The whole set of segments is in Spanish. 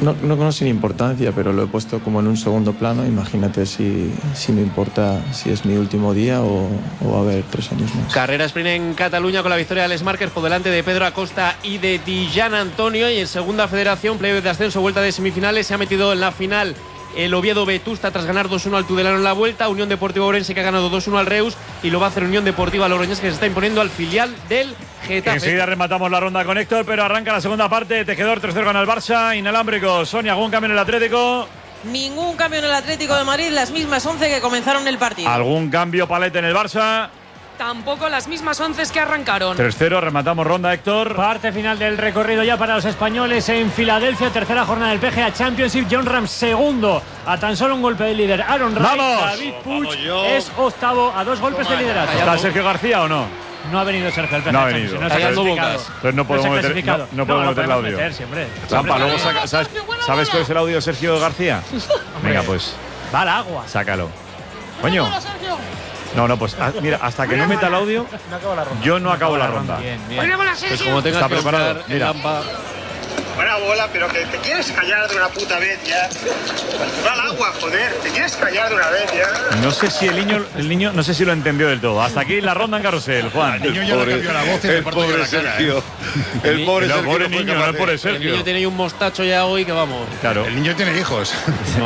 No sin importancia, pero lo he puesto como en un segundo plano. Imagínate si me importa si es mi último día o va a haber 3 años más. Carrera sprint en Cataluña con la victoria de Alex Márquez por delante de Pedro Acosta y de Dijan Antonio. Y en segunda federación, playoff de ascenso, vuelta de semifinales, se ha metido en la final el Oviedo Vetusta tras ganar 2-1 al Tudelano en la vuelta. Unión Deportiva Ourense, que ha ganado 2-1 al Reus, y lo va a hacer Unión Deportiva Logroñés, que se está imponiendo al filial del Getafe. Enseguida rematamos la ronda con Héctor, pero arranca la segunda parte. Tejedor, 3-0 gana el Barça, inalámbrico. Sonia, ¿algún cambio en el Atlético? Ningún cambio en el Atlético de Madrid, las mismas 11 que comenzaron el partido. ¿Algún cambio, Palete, en el Barça? Tampoco, las mismas 11 que arrancaron. 3-0, rematamos ronda, Héctor. Parte final del recorrido ya para los españoles en Filadelfia. Tercera jornada del PGA Championship. John Ram segundo, a tan solo un golpe del líder Aaron Ray. David Puig es octavo, a 2 golpes de liderato. ¿Está Sergio García o no? No ha venido Sergio el PGA No ha venido. No se ha clasificado. Entonces no podemos meter el audio. Zampa, luego ¿sabes cuál es el audio de Sergio García? Venga, pues. Va al agua. Sácalo. Coño. No, pues mira, hasta que no meta el audio, yo no acabo la ronda. Bien. Pues como tengas está que preparado. usar Mira. Buena bola, pero que te quieres callar de una puta vez ya. Va al agua, joder, te quieres callar de una vez ya. No sé si el niño no sé si lo entendió del todo. Hasta aquí la ronda en carrusel, Juan. El niño ya le cambió la voz y el pobre Sergio. El pobre niño, no el pobre Sergio. El niño tiene ahí un mostacho ya hoy que vamos. Claro. El niño tiene hijos. No.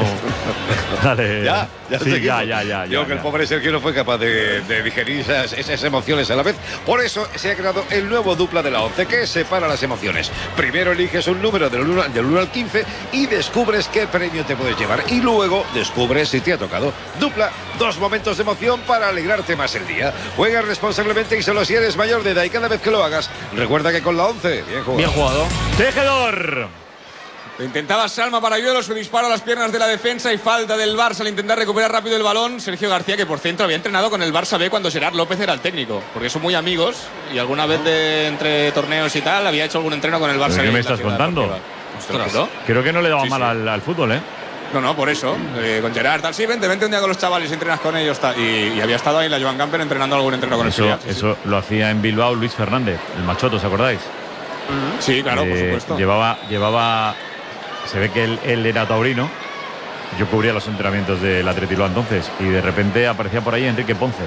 Dale. Ya sí, ya. Yo que el pobre Sergio no fue capaz de digerir esas emociones a la vez. Por eso se ha creado el nuevo dupla de la 11 que separa las emociones. Primero eliges un número del 1 al 15 y descubres qué premio te puedes llevar. Y luego descubres si te ha tocado. Dupla, 2 momentos de emoción para alegrarte más el día. Juega responsablemente y solo si eres mayor de edad, y cada vez que lo hagas, recuerda que con la 11, bien jugado. Tejedor. Lo intentaba Salma Parayuelo, su disparo a las piernas de la defensa y falta del Barça al intentar recuperar rápido el balón. Sergio García, que por centro había entrenado con el Barça B cuando Gerard López era el técnico, porque son muy amigos y alguna vez entre torneos y tal había hecho algún entreno con el Barça B. ¿Qué me estás contando? Creo que no le daba mal al fútbol, ¿eh? No, por eso. Con Gerard, tal. Sí, vente un día con los chavales, entrenas con ellos. Tal. Y había estado ahí en la Joan Gamper entrenando algún entreno con el Eso lo hacía en Bilbao Luis Fernández, el machoto, ¿os acordáis? Sí, claro, por supuesto. Llevaba. Se ve que él era taurino. Yo cubría los entrenamientos del Athletic Bilbao entonces. Y de repente aparecía por ahí Enrique Ponce.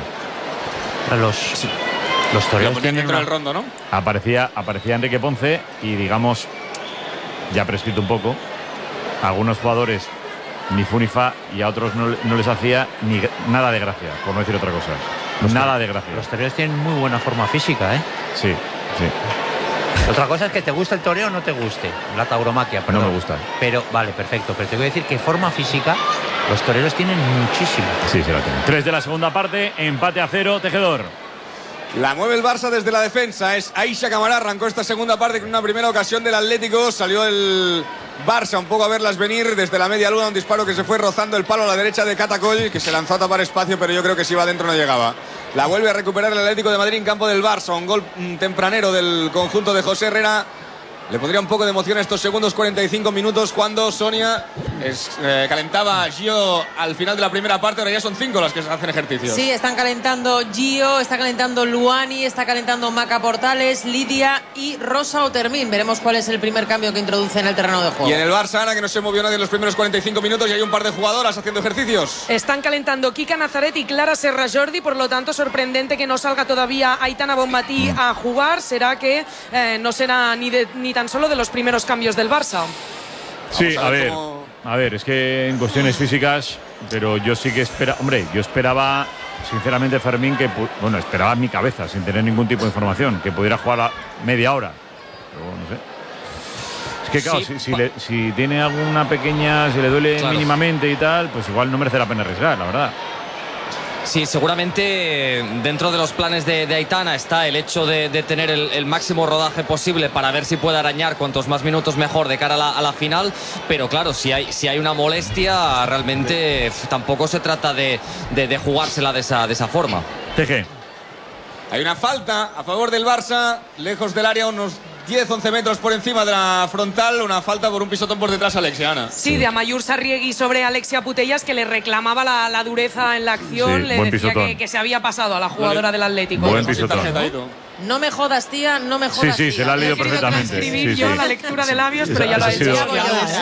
Los toreros tienen dentro del rondo, ¿no? Aparecía Enrique Ponce y, digamos, ya prescrito un poco, a algunos jugadores ni fu ni fa, y a otros no les hacía ni nada de gracia, por no decir otra cosa. Nada de gracia. Los toreros tienen muy buena forma física, ¿eh? Sí. Otra cosa es que te guste el toreo o no te guste, la tauromaquia, perdón. No me gusta. Pero, vale, perfecto. Pero te voy a decir que forma física los toreros tienen muchísimo. Sí, la tienen. 3 de la segunda parte, empate a 0, Tejedor. La mueve el Barça desde la defensa. Es Aisha Camará. Arrancó esta segunda parte con una primera ocasión del Atlético. Salió el Barça un poco a verlas venir desde la media luna. Un disparo que se fue rozando el palo a la derecha de Catacol, que se lanzó a tapar espacio, pero yo creo que si iba adentro no llegaba. La vuelve a recuperar el Atlético de Madrid en campo del Barça. Un gol tempranero del conjunto de José Herrera. Le pondría un poco de emoción a estos segundos 45 minutos cuando Sonia calentaba a Gio al final de la primera parte. Ahora ya son 5 las que hacen ejercicios. Sí, están calentando Gio, está calentando Luani, está calentando Maca Portales, Lidia y Rosa Otermin. Veremos cuál es el primer cambio que introduce en el terreno de juego. Y en el Barça, Ana, que no se movió nadie en los primeros 45 minutos y hay un par de jugadoras haciendo ejercicios. Están calentando Kika Nazaret y Clara Serra Jordi, por lo tanto sorprendente que no salga todavía Aitana Bonmatí a jugar. Será que no será ni tan solo de los primeros cambios del Barça. Sí, a ver, es que en cuestiones físicas, pero yo sí que yo esperaba sinceramente, Fermín, esperaba en mi cabeza, sin tener ningún tipo de información, que pudiera jugar a media hora, pero no sé. Es que claro, sí, si tiene alguna pequeña, si le duele mínimamente y tal, pues igual no merece la pena arriesgar, la verdad. Sí, seguramente dentro de los planes de Aitana está el hecho de tener el máximo rodaje posible para ver si puede arañar cuantos más minutos mejor de cara a la final, pero claro, si hay una molestia, realmente tampoco se trata de jugársela de esa forma. ¿Qué? Hay una falta a favor del Barça, lejos del área, unos 10-11 metros por encima de la frontal, una falta por un pisotón por detrás a Alexia, Ana. Sí, de Amayur Sarriegui sobre Alexia Putellas, que le reclamaba la dureza en la acción, sí, le decía que se había pasado a la jugadora del Atlético. Buen pisotón. No me jodas, tía, no me jodas. Sí, se la ha leído perfectamente. Escribir yo la lectura de labios, pero ya lo ha hecho. Se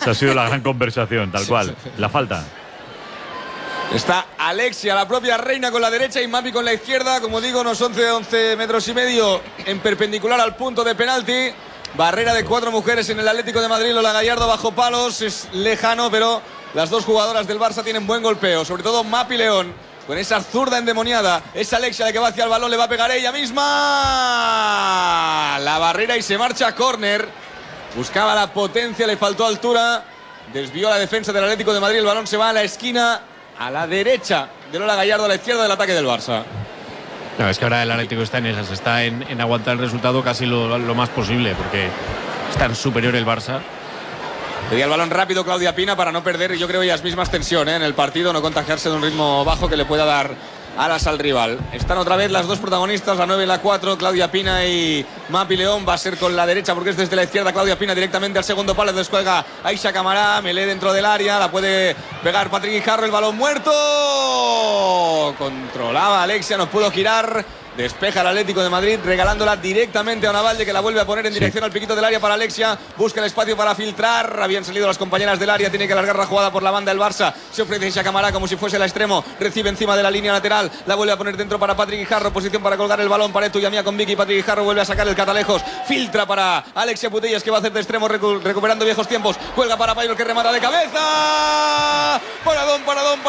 Esa ha sido la gran conversación, tal cual. La falta. Está Alexia, la propia reina, con la derecha y Mapi con la izquierda. Como digo, unos 11 metros y medio en perpendicular al punto de penalti. Barrera de 4 mujeres en el Atlético de Madrid. Lola Gallardo bajo palos. Es lejano, pero las dos jugadoras del Barça tienen buen golpeo. Sobre todo Mapi León, con esa zurda endemoniada. Es Alexia la que va hacia el balón. Le va a pegar ella misma. La barrera y se marcha a córner. Buscaba la potencia, le faltó altura. Desvió la defensa del Atlético de Madrid. El balón se va a la esquina, a la derecha de Lola Gallardo, a la izquierda del ataque del Barça. No, es que ahora el Atlético está en esas, está en aguantar el resultado casi lo más posible, porque es tan superior el Barça. Pedía el balón rápido Claudia Pina para no perder, yo creo, ellas mismas tensión en el partido, no contagiarse de un ritmo bajo que le pueda dar alas al rival. Están otra vez las dos protagonistas, la 9 y la 4, Claudia Pina y Mapi León. Va a ser con la derecha porque es desde la izquierda. Claudia Pina directamente al segundo palo, descuelga Aisha Camará, Melé dentro del área, la puede pegar Patrick Guijarro, el balón muerto. Controlaba Alexia, no pudo girar. Despeja el Atlético de Madrid, regalándola directamente a Onavalde, que la vuelve a poner en dirección al piquito del área para Alexia. Busca el espacio para filtrar. Habían salido las compañeras del área. Tiene que alargar la jugada por la banda el Barça. Se ofrece Aisha Camará como si fuese el extremo. Recibe encima de la línea lateral. La vuelve a poner dentro para Patrick Guijarro. Posición para colgar el balón. Pared tuya mía con Vicky. Patrick Guijarro vuelve a sacar el catalejos. Filtra para Alexia Putellas, que va a hacer de extremo recuperando viejos tiempos. Cuelga para Pairo, que remata de cabeza. Paradón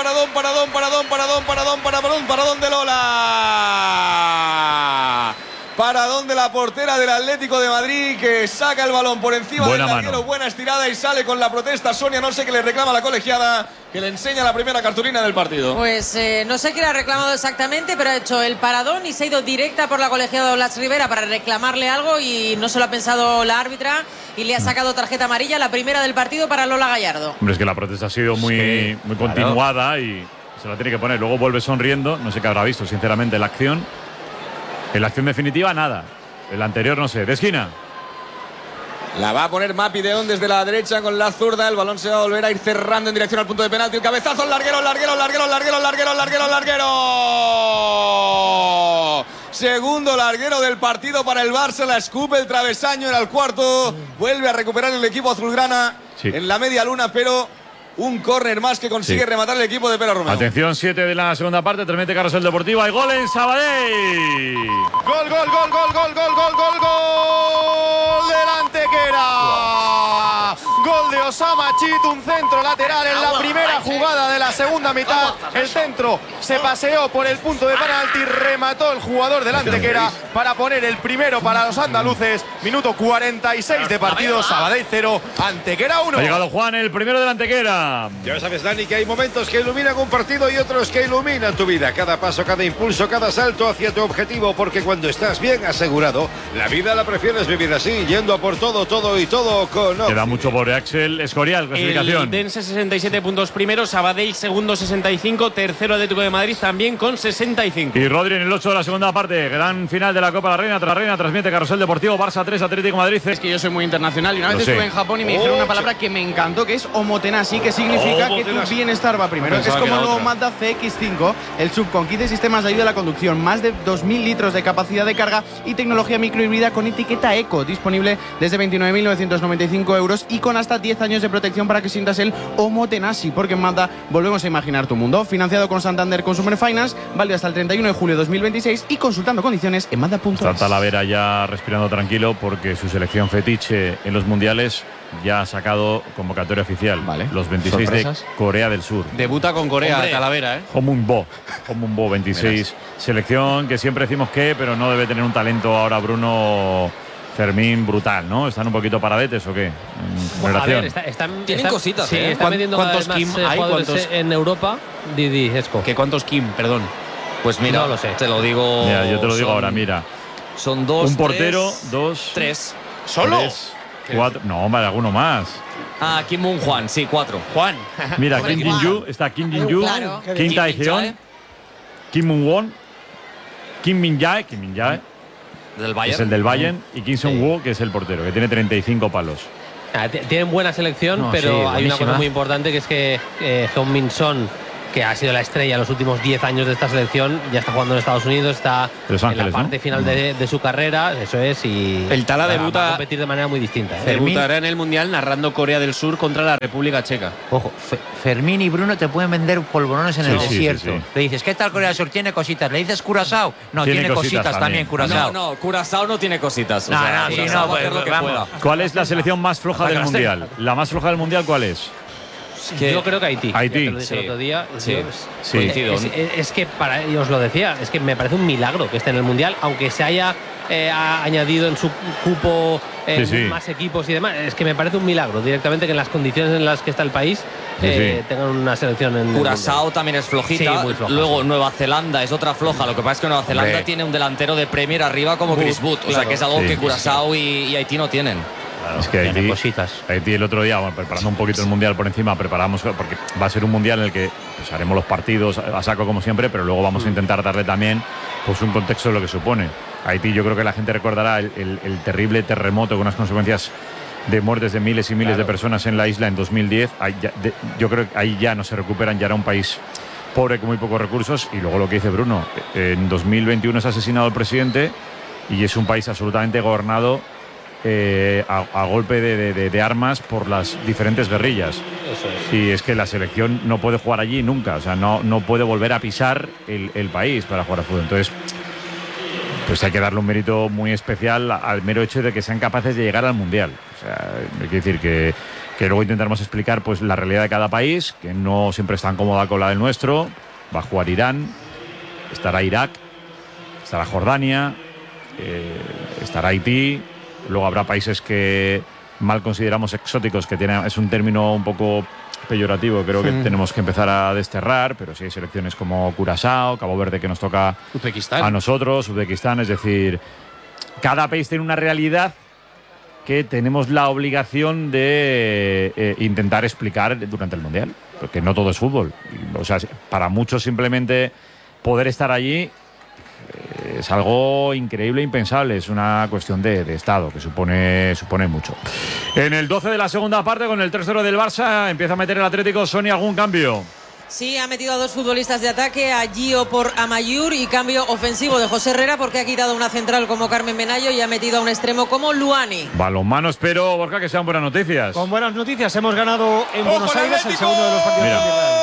de Lola. Paradón de la portera del Atlético de Madrid, que saca el balón por encima del larguero. Buena estirada y sale con la protesta Sonia. No sé qué le reclama la colegiada, que le enseña la primera cartulina del partido. Pues no sé qué le ha reclamado exactamente, pero ha hecho el paradón y se ha ido directa por la colegiada Blas Rivera para reclamarle algo, y no se lo ha pensado la árbitra y le ha sacado tarjeta amarilla, la primera del partido para Lola Gallardo. Hombre, es que la protesta ha sido muy continuada y se la tiene que poner. Luego vuelve sonriendo. No sé qué habrá visto, sinceramente, la acción. En la acción definitiva, nada. El anterior, no sé. De esquina. La va a poner Mapi León desde la derecha con la zurda. El balón se va a volver a ir cerrando en dirección al punto de penalti. El cabezazo, el larguero. Segundo larguero del partido para el Barça. La escupe el travesaño, era el cuarto. Vuelve a recuperar el equipo azulgrana en la media luna, pero un córner más que consigue rematar el equipo de Pera Romeo. Atención, 7 de la segunda parte. Transmite Carrusel Deportivo. Hay gol en Sabadell. Gol del Antequera. Gol de Osama Chit, un centro lateral en la primera jugada de la segunda mitad. El centro se paseó por el punto de penalti, remató el jugador del Antequera para poner el primero para los andaluces. Minuto 46 de partido. Sabadell 0, Antequera 1. Ha llegado Juan, el primero del Antequera. Ya sabes, Dani, que hay momentos que iluminan un partido y otros que iluminan tu vida. Cada paso, cada impulso, cada salto hacia tu objetivo, porque cuando estás bien asegurado, la vida la prefieres vivir así, yendo a por todo con Queda mucho por Axel Escorial, clasificación. El Dense 67 puntos primero, Sabadell segundo 65, tercero Atlético de Madrid también con 65. Y Rodri en el 8 de la segunda parte, gran final de la Copa de la Reina, transmite Carrusel Deportivo, Barça 3, Atlético de Madrid. Es que yo soy muy internacional y una vez estuve en Japón y me dijeron una palabra que me encantó, que es omotenashi, que significa que tu bienestar va primero. Es como el nuevo Mazda CX-5, el sub con 15 sistemas de ayuda a la conducción, más de 2.000 litros de capacidad de carga y tecnología microhíbrida con etiqueta Eco, disponible desde 29.995 euros y con hasta 10 años de protección para que sientas el omotenashi, porque en Mazda volvemos a imaginar tu mundo. Financiado con Santander Consumer Finance, válido hasta el 31 de julio de 2026 y consultando condiciones en Mazda.es. Está Talavera ya respirando tranquilo porque su selección fetiche en los mundiales ya ha sacado convocatoria oficial. Los 26 ¿Sorpresas? De Corea del Sur. Debuta con Corea, hombre. Talavera, ¿eh? Homunbo 26. Selección que siempre decimos pero no debe tener un talento ahora Bruno Fermín brutal, ¿no? ¿Están un poquito paradetes o qué? A ver, tienen cositas, sí, están vendiendo ¿cuántos Kim hay? ¿Cuántos en Europa? Didi, Esco. ¿Qué cuántos Kim? Perdón. Pues mira, no lo sé. Te lo digo. Mira, yo te lo digo ahora, mira. Son 2, un portero, 2, 3. ¿Solo? 4. No, hombre, alguno más. Kim Moon Juan, sí, 4. Juan. Mira, Kim Jin-yu, está Kim Jin-yu, Kim Tae-hyun, Kim Moon-won, Kim Min-jae, del Bayern. Es el del Bayern, y Kim Sung-woo, que es el portero, que tiene 35 palos. Tienen buena selección, pero hay una cosa muy importante, que es que Heung-min Son que ha sido la estrella en los últimos 10 años de esta selección, ya está jugando en Estados Unidos, está en la parte final de su carrera, eso es, y el Tala debuta a competir de manera muy distinta. Debutará en el Mundial narrando Corea del Sur contra la República Checa. Ojo, Fermín y Bruno te pueden vender polvorones en el desierto. Le dices, ¿qué tal Corea del Sur? Tiene cositas. Le dices Curazao. No, tiene cositas también Curazao. No, Curazao no tiene cositas. ¿Cuál es la selección más floja del Mundial? ¿La más floja del Mundial cuál es? Yo creo que Haití. Haití. Te lo dije el otro día. Es que os lo decía, es que me parece un milagro que esté en el Mundial, aunque se haya añadido en su cupo más equipos y demás. Es que me parece un milagro directamente que en las condiciones en las que está el país tengan una selección en Curazao también es flojita. Muy floja. Luego Nueva Zelanda es otra floja. Lo que pasa es que Nueva Zelanda tiene un delantero de Premier arriba como Chris Wood. O sea que es algo que Curazao y Haití no tienen. Claro, es que Haití el otro día, preparando un poquito el Mundial por encima, preparamos, porque va a ser un Mundial en el que pues, haremos los partidos a saco como siempre, pero luego vamos a intentar darle también pues, un contexto de lo que supone. Haití, yo creo que la gente recordará el terrible terremoto con unas consecuencias de muertes de miles y miles de personas en la isla en 2010. Yo creo que ahí ya no se recuperan, ya era un país pobre con muy pocos recursos. Y luego lo que dice Bruno, en 2021 es asesinado el presidente y es un país absolutamente gobernado a golpe de armas por las diferentes guerrillas. Y es que la selección no puede jugar allí nunca, o sea, no puede volver a pisar el país para jugar a fútbol. Entonces, pues hay que darle un mérito muy especial al mero hecho de que sean capaces de llegar al Mundial. O sea, hay que decir que luego intentaremos explicar pues la realidad de cada país, que no siempre es tan cómoda con la del nuestro. Va a jugar Irán, estará Irak, estará Jordania, estará Haití. Luego habrá países que mal consideramos exóticos, que es un término un poco peyorativo, creo que tenemos que empezar a desterrar, pero sí hay selecciones como Curazao, Cabo Verde, que nos toca a nosotros, Uzbekistán, es decir, cada país tiene una realidad que tenemos la obligación de intentar explicar durante el Mundial, porque no todo es fútbol. O sea, para muchos simplemente poder estar allí es algo increíble, impensable. Es una cuestión de Estado que supone mucho. En el 12 de la segunda parte, con el 3-0 del Barça, empieza a meter el Atlético. Sonia, ¿algún cambio? Sí, ha metido a dos futbolistas de ataque, a Gio por Amayur, y cambio ofensivo de José Herrera, porque ha quitado una central como Carmen Menayo y ha metido a un extremo como Luani. Balonmano, espero, Borja, que sean buenas noticias. Con buenas noticias, hemos ganado en Buenos Aires el segundo de los partidos del Mundial.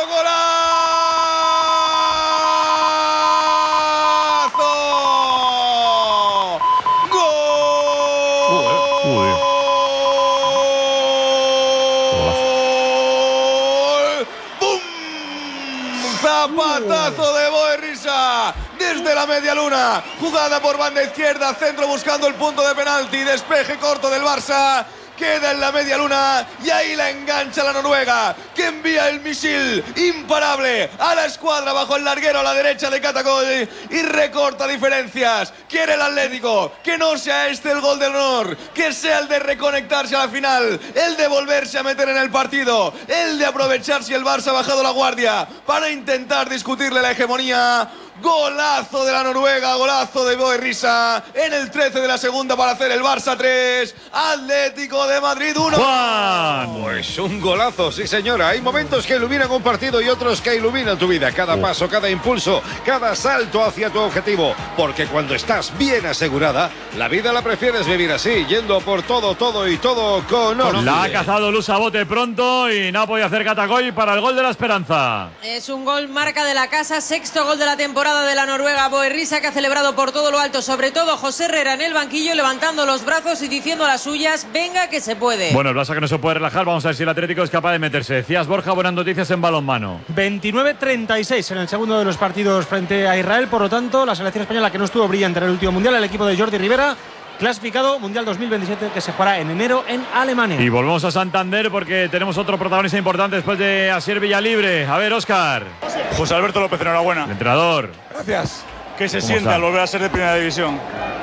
Zapatazo de Boerrisa desde la media luna, jugada por banda izquierda, centro buscando el punto de penalti, despeje corto del Barça, queda en la media luna y ahí la engancha la Noruega, que envía el misil imparable a la escuadra bajo el larguero a la derecha de Catacoy y recorta diferencias. Quiere el Atlético que no sea este el gol del honor, que sea el de reconectarse a la final, el de volverse a meter en el partido, el de aprovechar si el Barça ha bajado la guardia para intentar discutirle la hegemonía. Golazo de la Noruega, golazo de Boerrisa en el 13 de la segunda para hacer el Barça 3, Atlético de Madrid 1. Pues un golazo, sí señora. Hay momentos que iluminan un partido y otros que iluminan tu vida. Cada paso, cada impulso, cada salto hacia tu objetivo. Porque cuando estás bien asegurada, la vida la prefieres vivir así, yendo por todo y todo con orden. La ha cazado Luz a bote pronto y no ha podido hacer Catacoy para el gol de la esperanza. Es un gol marca de la casa, sexto gol de la temporada de la Noruega. Boerrisa, que ha celebrado por todo lo alto, sobre todo José Herrera en el banquillo, levantando los brazos y diciendo a las suyas: venga que se puede. Bueno, el Barça que no se puede relajar. Vamos a ver si el Atlético es capaz de meterse. Decías, Borja, buenas noticias en balonmano. 29-36 en el segundo de los partidos frente a Israel. Por lo tanto, la selección española, que no estuvo brillante en el último mundial, el equipo de Jordi Rivera, clasificado Mundial 2027, que se jugará en enero en Alemania. Y volvemos a Santander porque tenemos otro protagonista importante después de Asier Villalibre. A ver, Óscar. José Alberto López, enhorabuena. El entrenador. Gracias. ¿Qué se siente al volver a ser de primera división?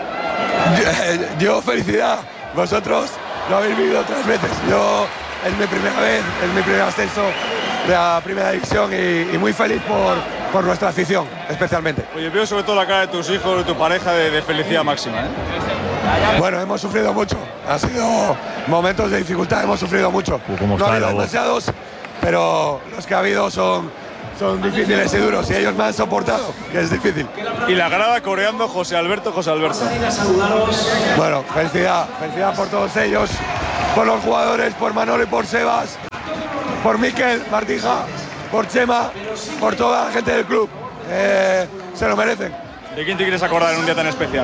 Yo felicidad. Vosotros lo habéis vivido otras veces. Yo es mi primera vez, es mi primer ascenso de la primera división y muy feliz por nuestra afición, especialmente. Oye, veo sobre todo la cara de tus hijos, de tu pareja, de felicidad máxima, ¿eh? Bueno, hemos sufrido mucho. Han sido momentos de dificultad, hemos sufrido mucho. ¿Cómo no ha está habido la voz? demasiados, pero los que ha habido son son difíciles y duros y ellos me han soportado, que es difícil. Y la grada coreando José Alberto, José Alberto. Bueno, felicidad por todos ellos, por los jugadores, por Manolo y por Sebas, por Mikel, Martija, por Chema, por toda la gente del club. Se lo merecen. ¿De quién te quieres acordar en un día tan especial?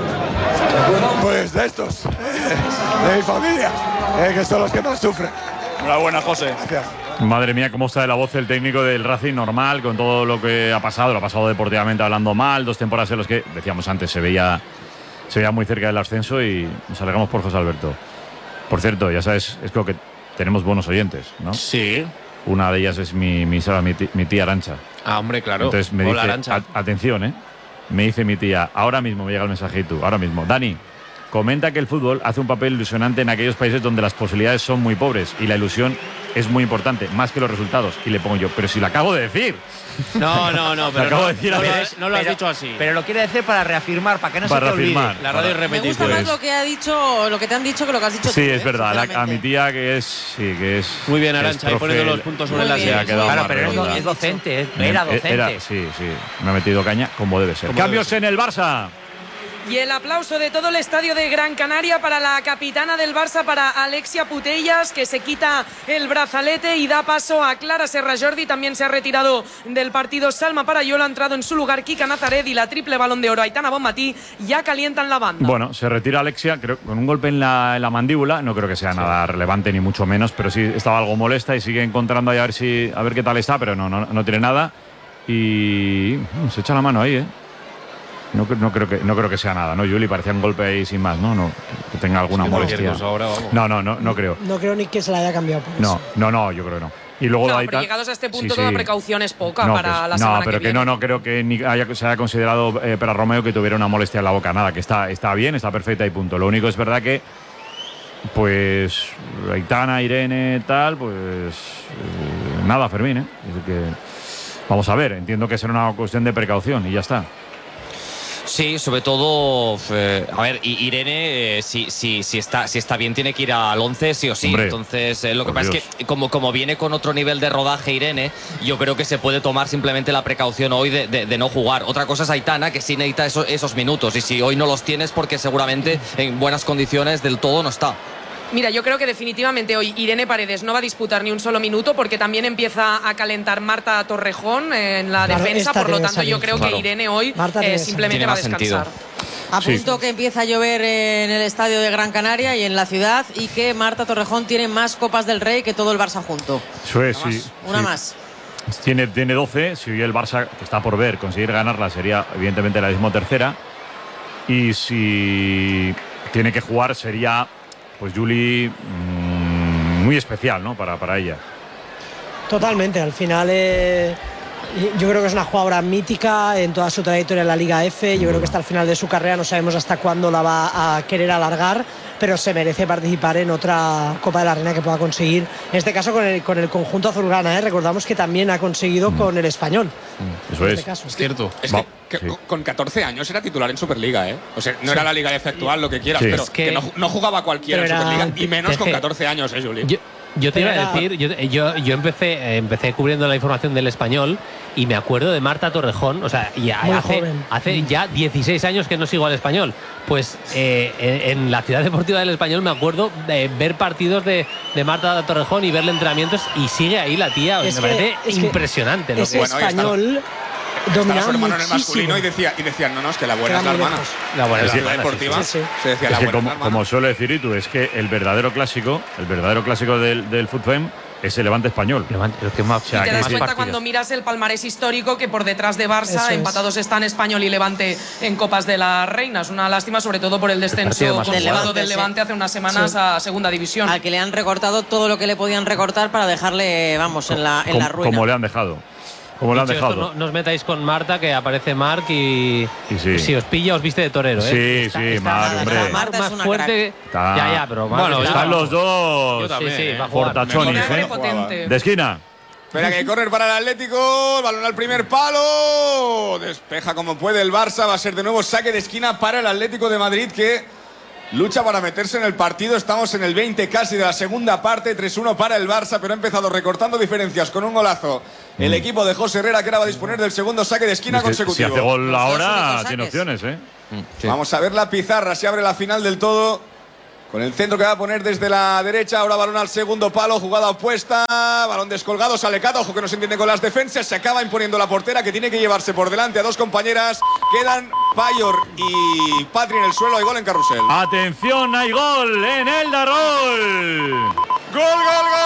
Pues de estos, de mi familia, que son los que más sufren. Enhorabuena, José. Gracias. Madre mía, cómo está de la voz el técnico del Racing, normal, con todo lo que ha pasado. Lo ha pasado deportivamente hablando mal, 2 temporadas en las que, decíamos antes, se veía muy cerca del ascenso y nos alegramos por José Alberto. Por cierto, ya sabes, es que tenemos buenos oyentes, ¿no? Sí. Una de ellas es mi tía Arancha. Ah, hombre, claro. Entonces me Hola, dice, Arancha. atención, me dice mi tía, ahora mismo me llega el mensajito, ahora mismo. Dani, comenta que el fútbol hace un papel ilusionante en aquellos países donde las posibilidades son muy pobres y la ilusión es muy importante, más que los resultados. Y le pongo yo, pero si lo acabo de decir. No, pero acabo de decir no lo has dicho así. Pero lo quiere decir para reafirmar, para que no Para se te olvide. reafirmar. La radio es Me repetible. gusta más lo que ha dicho, lo que te han dicho que lo que has dicho Sí, tú, es verdad. sinceramente. A mi tía que es. Muy bien, que es Arancha, ahí profe, poniendo los puntos sobre Muy las bien. se ha quedado Claro, más pero redonda. es docente, era docente. Sí, me ha metido caña como debe ser. Cambios en el Barça. Y el aplauso de todo el estadio de Gran Canaria para la capitana del Barça, para Alexia Putellas, que se quita el brazalete y da paso a Clara Serra Jordi. También se ha retirado del partido Salma Parayola, ha entrado en su lugar Kika Nazaret y la triple Balón de Oro Aitana Bonmatí ya calientan la banda. Bueno, se retira Alexia, creo, con un golpe en la mandíbula. No creo que sea nada relevante ni mucho menos, pero sí estaba algo molesta y sigue encontrando ahí a ver qué tal está, pero no tiene nada. Y se echa la mano ahí, No creo que sea nada, ¿no, Juli? Parecía un golpe ahí sin más, ¿no? Que tenga alguna molestia. Ahora, vamos. No creo. No creo ni que se la haya cambiado por eso. No, yo creo que no. Y luego No, Aitana, pero llegados a este punto sí, toda precaución es poca para la semana No, pero que viene. no creo que ni se haya considerado para Romeo que tuviera una molestia en la boca. Nada, que está bien, está perfecta y punto. Lo único es verdad que pues Aitana, Irene, tal, pues nada, Fermín, Es que vamos a ver, entiendo que será una cuestión de precaución y ya está. Sí, sobre todo, a ver, Irene, si está bien, tiene que ir al 11 sí o sí. Hombre, entonces, lo que pasa es que como viene con otro nivel de rodaje Irene, yo creo que se puede tomar simplemente la precaución hoy de no jugar. Otra cosa es Aitana, que sí necesita esos minutos, y si hoy no los tienes porque seguramente en buenas condiciones del todo no está. Mira, yo creo que definitivamente hoy Irene Paredes no va a disputar ni un solo minuto porque también empieza a calentar Marta Torrejón en la defensa, por lo tanto yo creo que Irene hoy simplemente va a descansar. Apunto que empieza a llover en el estadio de Gran Canaria y en la ciudad y que Marta Torrejón tiene más Copas del Rey que todo el Barça junto. Eso es, Una más. Tiene 12, si hoy el Barça, que está por ver, conseguir ganarla sería evidentemente la 13ª. Y si tiene que jugar sería, pues Juli, muy especial, ¿no? Para ella. Totalmente, al final yo creo que es una jugadora mítica en toda su trayectoria en la Liga F. Yo creo que hasta el final de su carrera no sabemos hasta cuándo la va a querer alargar, pero se merece participar en otra Copa de la Reina que pueda conseguir, en este caso con el conjunto azulgrana, recordamos que también ha conseguido con el Español. Eso es. Es cierto. Es que con 14 años era titular en Superliga, O sea, no era la Liga F actual, lo que quieras, pero es que no jugaba cualquiera en Superliga, y menos con 14 años, Juli. Yo te iba a decir, yo empecé cubriendo la información del Español y me acuerdo de Marta Torrejón, o sea, hace ya 16 años que no sigo al Español. Pues en la Ciudad Deportiva del Español me acuerdo de ver partidos de Marta Torrejón y verle entrenamientos y sigue ahí la tía. Me parece impresionante. Es que Español dominaba su hermano muchísimo. en el masculino y decían, no, es que la buena es la hermana. La buena es la deportiva. Se decía la buena como suele decir Itu, es que el verdadero clásico del fútbol es el Levante Español. Y te das cuenta cuando miras el palmarés histórico que por detrás de Barça empatados están Español y Levante en Copas de la Reina. Es una lástima, sobre todo por el descenso del Levante hace unas semanas a Segunda División. Al que le han recortado todo lo que le podían recortar para dejarle, vamos, en la ruina. Como le han dejado. Como lo han dejado. No os metáis con Marta, que aparece Marc y si os pilla os viste de torero, Sí, Marc, hombre. Marta más es una fuerte. Ya, pero bueno, están los dos. Yo también, Fortachonis, de esquina. Espera, que hay córner para el Atlético, balón al primer palo, despeja como puede el Barça, va a ser de nuevo saque de esquina para el Atlético de Madrid, que lucha para meterse en el partido. Estamos en el 20 casi de la segunda parte. 3-1 para el Barça, pero ha empezado recortando diferencias con un golazo el equipo de José Herrera, que ahora va a disponer del segundo saque de esquina consecutivo. Si hace gol ahora, tiene opciones, ¿eh? Sí. Vamos a ver la pizarra, se abre la final del todo. Con el centro que va a poner desde la derecha. Ahora balón al segundo palo, jugada opuesta. Balón descolgado, Salecado. Ojo que no se entiende con las defensas. Se acaba imponiendo la portera, que tiene que llevarse por delante a dos compañeras. Quedan Payor y Patri en el suelo. Hay gol en carrusel. Atención, hay gol en el Darrol. Gol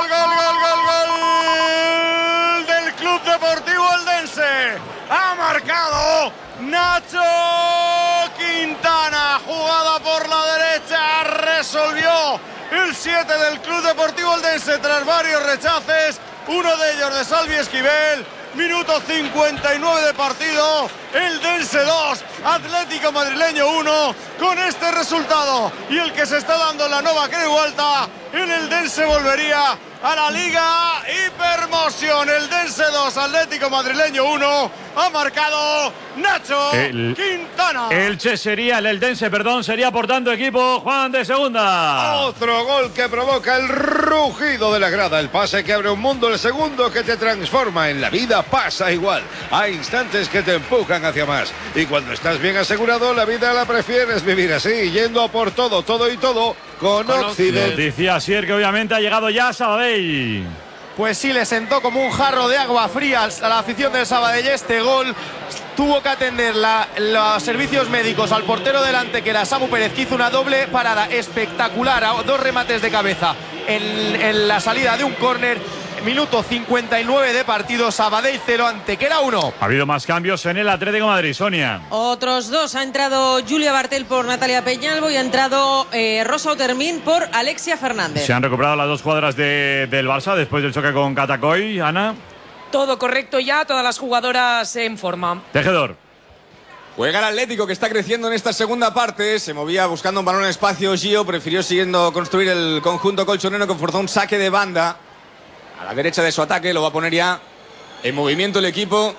del Club Deportivo Eldense. Ha marcado Nacho Quintana. Jugada por la derecha. Resolvió el 7 del Club Deportivo Eldense tras varios rechaces. Uno de ellos de Salvi Esquivel. Minuto 59 de partido. Eldense 2, Atlético Madrileño 1. Con este resultado y el que se está dando en la Nova Creualta, el Eldense volvería a la Liga Hipermotion. Eldense 2, Atlético Madrileño 1. Ha marcado Nacho Quintana. El Eldense, sería por tanto equipo Juan de segunda. Otro gol que provoca el rugido de la grada. El pase que abre un mundo, el segundo que te transforma. En la vida pasa igual. Hay instantes que te empujan hacia más. Y cuando estás bien asegurado, la vida la prefieres vivir así, yendo por todo y todo con Occident. Decía Asier que obviamente ha llegado ya Sabadell. Pues sí, le sentó como un jarro de agua fría a la afición del Sabadell este gol. Tuvo que atender los servicios médicos al portero delante, que era Samu Pérez, que hizo una doble parada espectacular a dos remates de cabeza en la salida de un córner. Minuto 59 de partido, Sabadell 0, Antequera 1. Ha habido más cambios en el Atlético de Madrid, Sonia. Otros dos. Ha entrado Julia Bartel por Natalia Peñalvo y ha entrado Rosa Otermin por Alexia Fernández. Se han recuperado las dos jugadoras del Barça después del choque con Catacoy. Ana. Todo correcto ya, todas las jugadoras en forma. Tejedor. Juega el Atlético, que está creciendo en esta segunda parte. Se movía buscando un balón en espacio. Gio prefirió siguiendo construir el conjunto colchonero, que forzó un saque de banda a la derecha de su ataque. Lo va a poner ya en movimiento el equipo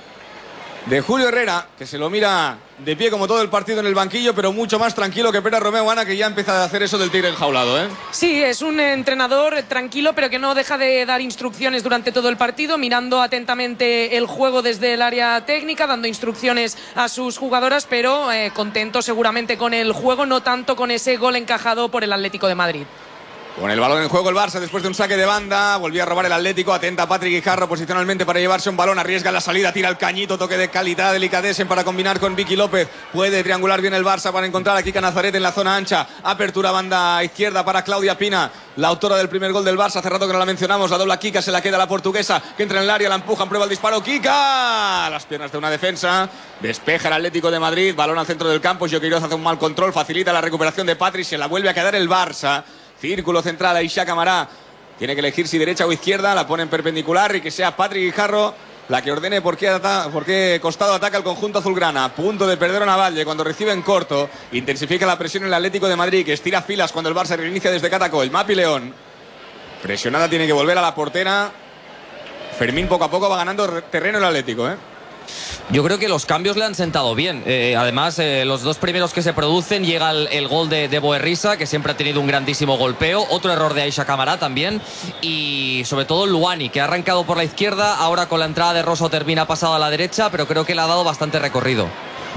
de Julio Herrera, que se lo mira de pie como todo el partido en el banquillo, pero mucho más tranquilo que Pera Romeo, Ana, que ya empieza a hacer eso del tigre enjaulado, ¿eh? Sí, es un entrenador tranquilo, pero que no deja de dar instrucciones durante todo el partido, mirando atentamente el juego desde el área técnica, dando instrucciones a sus jugadoras, pero contento seguramente con el juego, no tanto con ese gol encajado por el Atlético de Madrid. Con el balón en juego el Barça después de un saque de banda. Volvió a robar el Atlético. Atenta Patrick Guijarro posicionalmente para llevarse un balón. Arriesga la salida, tira el cañito. Toque de calidad, delicadessen para combinar con Vicky López. Puede triangular bien el Barça para encontrar a Kika Nazaret en la zona ancha. Apertura banda izquierda para Claudia Pina, la autora del primer gol del Barça. Hace rato que no la mencionamos. La dobla Kika, se la queda la portuguesa, que entra en el área, la empujan, prueba el disparo. Kika, las piernas de una defensa. Despeja el Atlético de Madrid. Balón al centro del campo. Joqueiroz hace un mal control. Facilita la recuperación de Patrick. Se la vuelve a quedar el Barça. Círculo central, Aisha Camará tiene que elegir si derecha o izquierda, la pone en perpendicular y que sea Patrick Guijarro la que ordene por qué costado ataca el conjunto azulgrana. Punto de perder a Navalle cuando recibe en corto. Intensifica la presión en el Atlético de Madrid, que estira filas cuando el Barça reinicia desde Catacoy. Mapi León, presionada, tiene que volver a la portera. Fermín poco a poco va ganando terreno el Atlético, ¿eh? Yo creo que los cambios le han sentado bien. Además, los dos primeros que se producen, llega el gol de Boerrisa, que siempre ha tenido un grandísimo golpeo. Otro error de Aisha Camará también. Y sobre todo Luani, que ha arrancado por la izquierda. Ahora con la entrada de Rosa Otermin ha pasado a la derecha, pero creo que le ha dado bastante recorrido.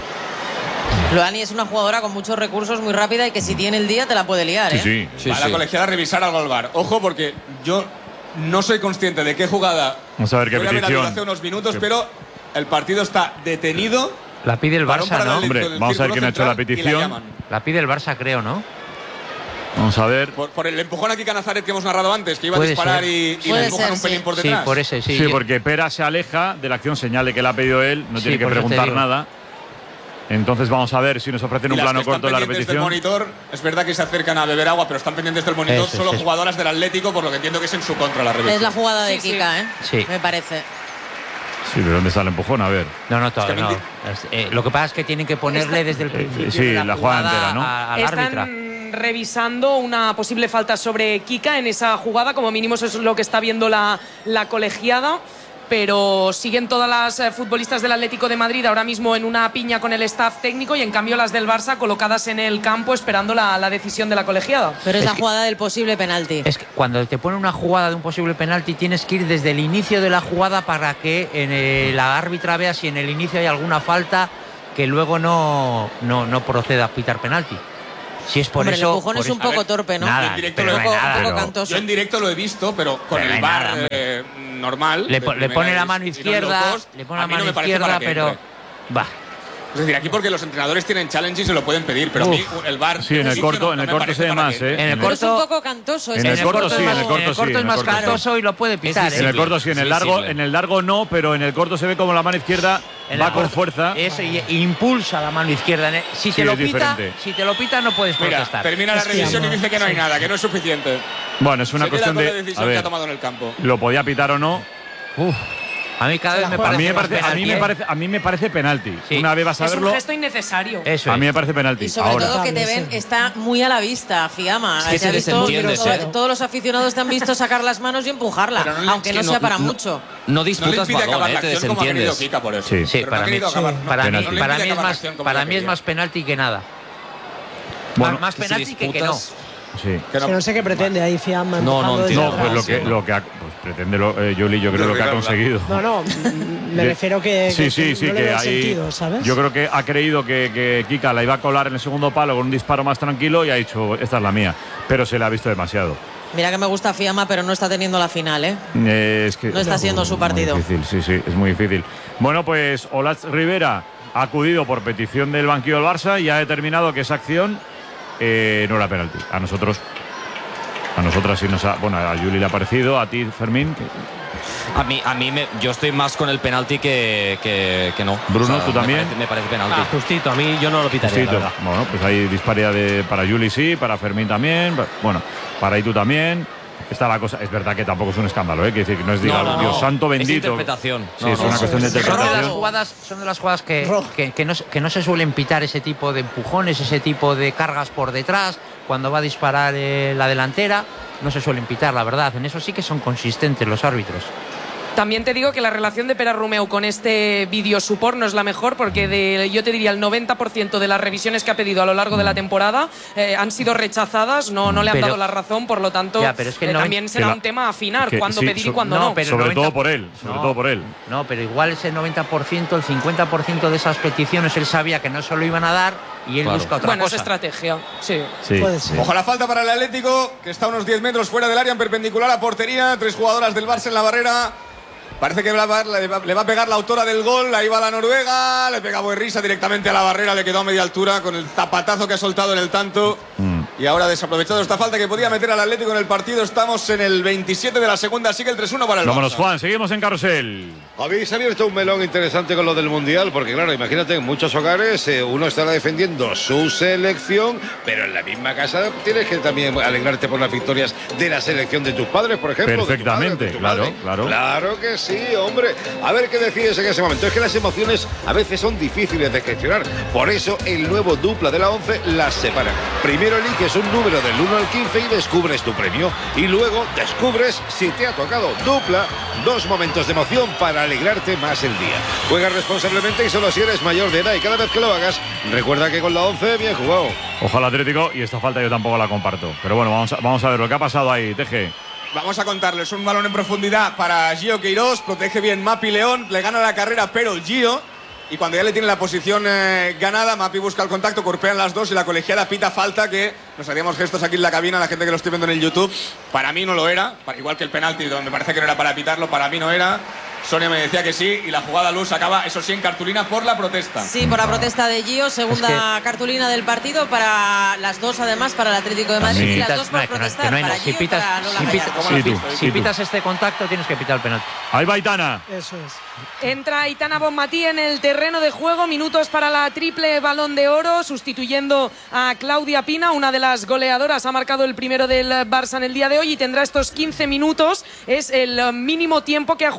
Luani es una jugadora con muchos recursos, muy rápida, y que si tiene el día te la puede liar, ¿eh? Sí. Va la colegiada a revisar algo al VAR. Ojo, porque yo no soy consciente de qué jugada. Vamos a ver qué petición. Hace unos minutos, pero el partido está detenido. La pide el Barça, ¿no? Hombre, vamos a ver quién ha hecho la petición. La pide el Barça, creo, ¿no? Vamos a ver. Por el empujón a Kika Nazaret que hemos narrado antes, que iba a disparar y le empujan un pelín por detrás. Sí, por ese, sí. Sí, porque Pera se aleja de la acción, señal de que la ha pedido él, no tiene que preguntar nada. Entonces vamos a ver si nos ofrecen un plano corto de la repetición. Del monitor, es verdad que se acercan a beber agua, pero están pendientes del monitor solo jugadoras del Atlético, por lo que entiendo que es en su contra la repetición. Es la jugada de Kika, ¿eh? Sí. Me parece. Sí, ¿de dónde está el empujón? A ver. No, todavía no. Lo que pasa es que tienen que ponerle desde el principio sí, de la jugada entera, ¿no? Al árbitra. Están revisando una posible falta sobre Kika en esa jugada, como mínimo eso es lo que está viendo la colegiada. pero siguen todas las futbolistas del Atlético de Madrid ahora mismo en una piña con el staff técnico y en cambio las del Barça colocadas en el campo esperando la decisión de la colegiada. Pero es la jugada del posible penalti. Es que cuando te ponen una jugada de un posible penalti tienes que ir desde el inicio de la jugada para que la árbitra vea si en el inicio hay alguna falta que luego no proceda a pitar penalti. Si es por Hombre, eso. el empujón es un poco torpe, ¿no? Nada, un poco cantoso. Yo en directo lo he visto, pero con el VAR normal. Le pone la mano izquierda, pero. Va. Es decir, aquí porque los entrenadores tienen challenge y se lo pueden pedir, pero a mí el VAR. Sí, en el corto se ve más, ¿eh? En el corto es un poco cantoso. En el corto sí, en el corto es más cantoso y lo puede pitar. En el corto sí, en el largo no, pero en el corto se ve como la mano izquierda va con fuerza. Eso, y impulsa la mano izquierda. Si te lo pita, no puedes protestar. Termina la revisión y dice que no hay nada, que no es suficiente. Bueno, es una cuestión de. La decisión que ha tomado en el campo. Lo podía pitar o no. A mí cada vez me parece a mí me parece penalti. Sí. Una vez vas a verlo. Es un gesto innecesario. A mí me parece penalti. Y sobre todo que te ven, está muy a la vista, Fiamma. Sí, se desentiende, todos los aficionados te han visto sacar las manos y empujarla, aunque no sea para mucho. No disputas balón, te desentiendes. Sí, para mí es más penalti que nada. Bueno, más penalti que no. Sí. Que no sé qué pretende ahí Fiamma. No, pues lo que pretende Juli, yo creo lo que ha conseguido. No, me refiero que no le que veo hay sentido, ¿sabes? Yo creo que ha creído que Kika la iba a colar en el segundo palo con un disparo más tranquilo y ha dicho, esta es la mía, pero se la ha visto demasiado. Mira que me gusta Fiamma, pero no está teniendo la final, ¿eh? Es que no está siendo su partido. Muy difícil, sí, es muy difícil. Bueno, pues Olatz Rivera ha acudido por petición del banquillo del Barça y ha determinado que esa acción no era penalti. A nosotras sí nos ha. Bueno, a Juli le ha parecido, a ti, Fermín. Yo estoy más con el penalti que no. Bruno, ¿tú también? Me parece penalti. Justito, a mí yo no lo pitaría. Bueno, pues hay disparidad para Juli sí, para Fermín también. Bueno, para Itu también. Está la cosa, es verdad que tampoco es un escándalo, ¿eh? Quiere decir que no es Dios santo bendito. Es interpretación. Sí, es una cuestión de interpretación. Son de las jugadas que no se suelen pitar ese tipo de empujones, ese tipo de cargas por detrás. Cuando va a disparar la delantera, no se suelen pitar, la verdad. En eso sí que son consistentes los árbitros. También te digo que la relación de Pere Romeu con este vídeo support no es la mejor porque yo te diría el 90% de las revisiones que ha pedido a lo largo de la temporada han sido rechazadas, no le han dado la razón, por lo tanto también será un tema a afinar, cuándo pedir y cuándo no. Pero sobre todo por él. No, pero igual ese 90%, el 50% de esas peticiones él sabía que no se lo iban a dar y él busca otra cosa. Bueno, es estrategia, sí. Puede ser. Ojo a la falta para el Atlético, que está a unos 10 metros fuera del área en perpendicular a portería, 3 jugadoras del Barça en la barrera. Parece que le va a pegar la autora del gol. Ahí va la noruega. Le pega Buerrisa directamente a la barrera. Le quedó a media altura con el zapatazo que ha soltado en el tanto. Y ahora desaprovechado esta falta que podía meter al Atlético en el partido. Estamos en el 27 de la segunda. Sigue el 3-1 para el Barça. Vámonos, Juan. Seguimos en Carrusel. Habéis abierto un melón interesante con lo del Mundial. Porque claro, imagínate, en muchos hogares uno estará defendiendo su selección. Pero en la misma casa tienes que también alegrarte por las victorias de la selección de tus padres, por ejemplo. Perfectamente, claro. Claro que sí. Sí, hombre. A ver qué decides en ese momento. Es que las emociones a veces son difíciles de gestionar. Por eso el nuevo dupla de la 11 las separa. Primero eliges un número del 1 al 15 y descubres tu premio. Y luego descubres si te ha tocado dupla. 2 momentos de emoción para alegrarte más el día. Juega responsablemente y solo si eres mayor de edad. Y cada vez que lo hagas, recuerda que con la 11 bien jugado. Ojalá Atlético, y esta falta yo tampoco la comparto. Pero bueno, vamos a ver lo que ha pasado ahí, Teje. Vamos a contarles un balón en profundidad para Gio Queiroz, protege bien Mapi León, le gana la carrera pero el Gio, y cuando ya le tiene la posición ganada, Mapi busca el contacto, corpean las dos y la colegiada pita falta, que nos hacíamos gestos aquí en la cabina, la gente que lo estoy viendo en el YouTube, para mí no lo era, igual que el penalti donde me parece que no era para pitarlo, para mí no era. Sonia me decía que sí y la jugada luz acaba, eso sí, en cartulina por la protesta. Sí, por la protesta de Gio, segunda cartulina del partido para las dos, además para el Atlético de Madrid y las dos por protestar, para Gio y para Lola Gallardo. Si pitas este contacto tienes que pitar el penalti. Ahí va Aitana. Eso es. Entra Aitana Bonmatí en el terreno de juego, minutos para la triple Balón de Oro, sustituyendo a Claudia Pina, una de las goleadoras, ha marcado el primero del Barça en el día de hoy y tendrá estos 15 minutos, es el mínimo tiempo que ha jugado desde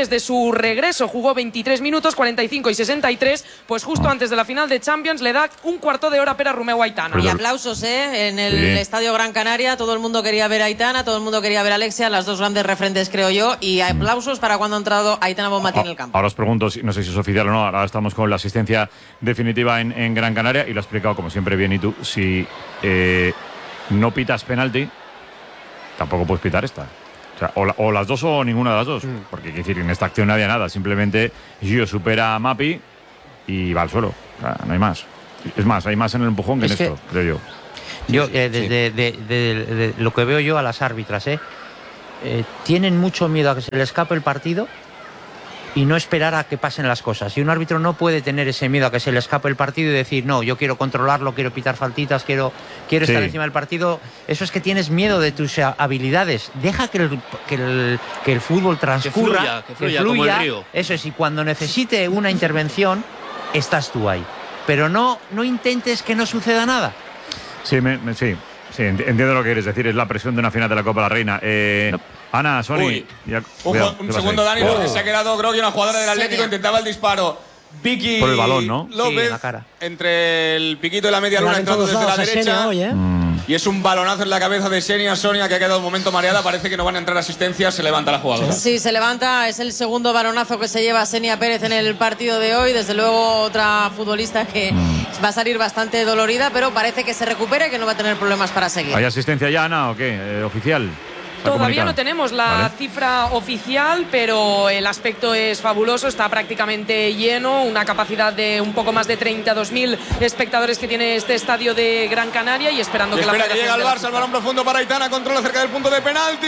desde su regreso. Jugó 23 minutos, 45 y 63, pues justo antes de la final de Champions le da un cuarto de hora Pere Romeu a Aitana. Y aplausos, en el Estadio Gran Canaria. Todo el mundo quería ver a Aitana, todo el mundo quería ver a Alexia, las dos grandes referentes, creo yo. Y aplausos para cuando ha entrado Aitana Bonmatí en el campo. Ahora os pregunto, no sé si es oficial o no, ahora estamos con la asistencia definitiva en Gran Canaria y lo ha explicado como siempre bien. Y tú, si no pitas penalti, tampoco puedes pitar esta. O sea, o las dos o ninguna de las dos. Porque, quiero decir, en esta acción no había nada. Simplemente Gio supera a Mapi y va al suelo. O sea, no hay más. Es más, hay más en el empujón que en esto, creo yo. Yo, desde lo que veo yo a las árbitras, tienen mucho miedo a que se les escape el partido y no esperar a que pasen las cosas. Y un árbitro no puede tener ese miedo a que se le escape el partido y decir, no, yo quiero controlarlo, quiero pitar faltitas, quiero estar encima del partido. Eso es que tienes miedo de tus habilidades. Deja que el fútbol transcurra, que fluya como el río. Eso es, y cuando necesite una intervención, estás tú ahí. Pero no intentes que no suceda nada. Sí, sí, entiendo lo que quieres decir. Es la presión de una final de la Copa de la Reina. Ana, Sony. Un segundo, Dani, porque se ha quedado, creo que una jugadora del Atlético intentaba el disparo. Vicky por el balón, ¿no? López, sí, la cara. Entre el piquito y la media luna, entrando desde la derecha. Hoy, Y es un balonazo en la cabeza de Sonia, que ha quedado un momento mareada. Parece que no van a entrar asistencias. Se levanta la jugadora. Sí, se levanta. Es el segundo balonazo que se lleva Senia Pérez en el partido de hoy. Desde luego, otra futbolista que va a salir bastante dolorida, pero parece que se recupera y que no va a tener problemas para seguir. ¿Hay asistencia ya, Ana, o qué? ¿Oficial? Todavía no tenemos la cifra oficial, pero el aspecto es fabuloso, está prácticamente lleno, una capacidad de un poco más de 32.000 espectadores que tiene este estadio de Gran Canaria y esperando que espera que llega el Barça, el balón profundo para Aitana, controla cerca del punto de penalti,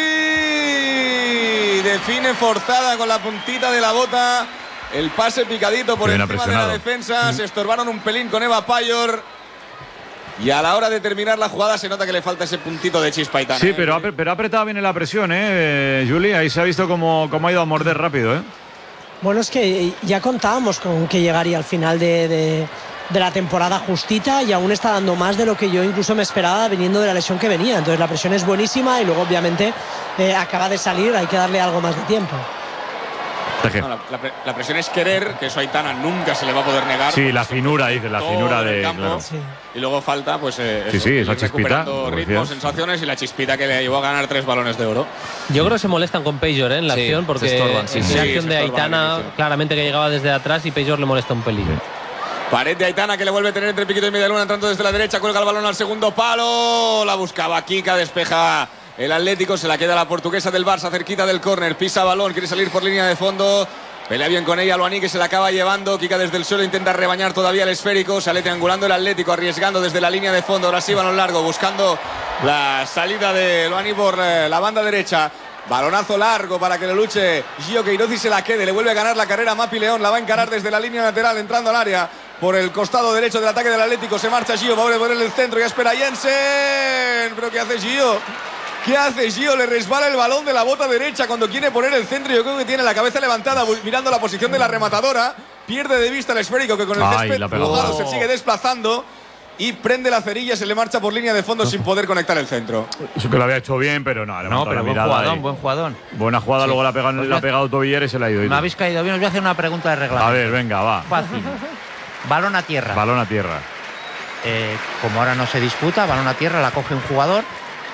define forzada con la puntita de la bota, el pase picadito por encima de la defensa, se estorbaron un pelín con Eva Payor. Y a la hora de terminar la jugada se nota que le falta ese puntito de chispa a Aitana. Sí, pero ha apretado bien en la presión, Juli. Ahí se ha visto cómo ha ido a morder rápido, Bueno, es que ya contábamos con que llegaría al final de la temporada justita y aún está dando más de lo que yo incluso me esperaba viniendo de la lesión que venía. Entonces la presión es buenísima y luego obviamente acaba de salir, hay que darle algo más de tiempo. No, la presión es querer, que eso a Aitana nunca se le va a poder negar. Sí, la finura, dice, la finura de campo, claro. Y luego falta, pues, esa chispita, ritmos, sensaciones y la chispita que le llevó a ganar 3 balones de oro. Yo creo que se molestan con Payor en la acción, porque se estorban, la acción de Aitana, claramente que llegaba desde atrás y Payor le molesta un pelín. Pared de Aitana que le vuelve a tener entre piquito y media luna, entrando desde la derecha, cuelga el balón al segundo palo, la buscaba Kika, despeja el Atlético, se la queda la portuguesa del Barça cerquita del córner, pisa balón, quiere salir por línea de fondo. Pelea bien con ella, Luani, que se la acaba llevando. Kika desde el suelo intenta rebañar todavía el esférico. Sale triangulando el Atlético, arriesgando desde la línea de fondo. Ahora sí, balón largo, buscando la salida de Luani por la banda derecha. Balonazo largo para que lo luche Gio Queiroz y se la quede. Le vuelve a ganar la carrera Mapi León. La va a encarar desde la línea lateral, entrando al área por el costado derecho del ataque del Atlético. Se marcha Gio, va a volver en el centro. Ya espera Jensen. ¿Pero qué hace Gio? ¿Qué hace Gio? Le resbala el balón de la bota derecha cuando quiere poner el centro. Yo creo que tiene la cabeza levantada mirando la posición de la rematadora. Pierde de vista el esférico que con el césped mojado se sigue desplazando. Y prende la cerilla, se le marcha por línea de fondo sin poder conectar el centro. Eso que lo había hecho bien, pero no, pero buen jugadón. Buena jugada, luego pues le ha pegado Tobiller y se la ha ido. Me habéis caído bien, os voy a hacer una pregunta de reglamento. A ver, venga, va. Fácil. Balón a tierra. Balón a tierra. Como ahora no se disputa, balón a tierra, la coge un jugador.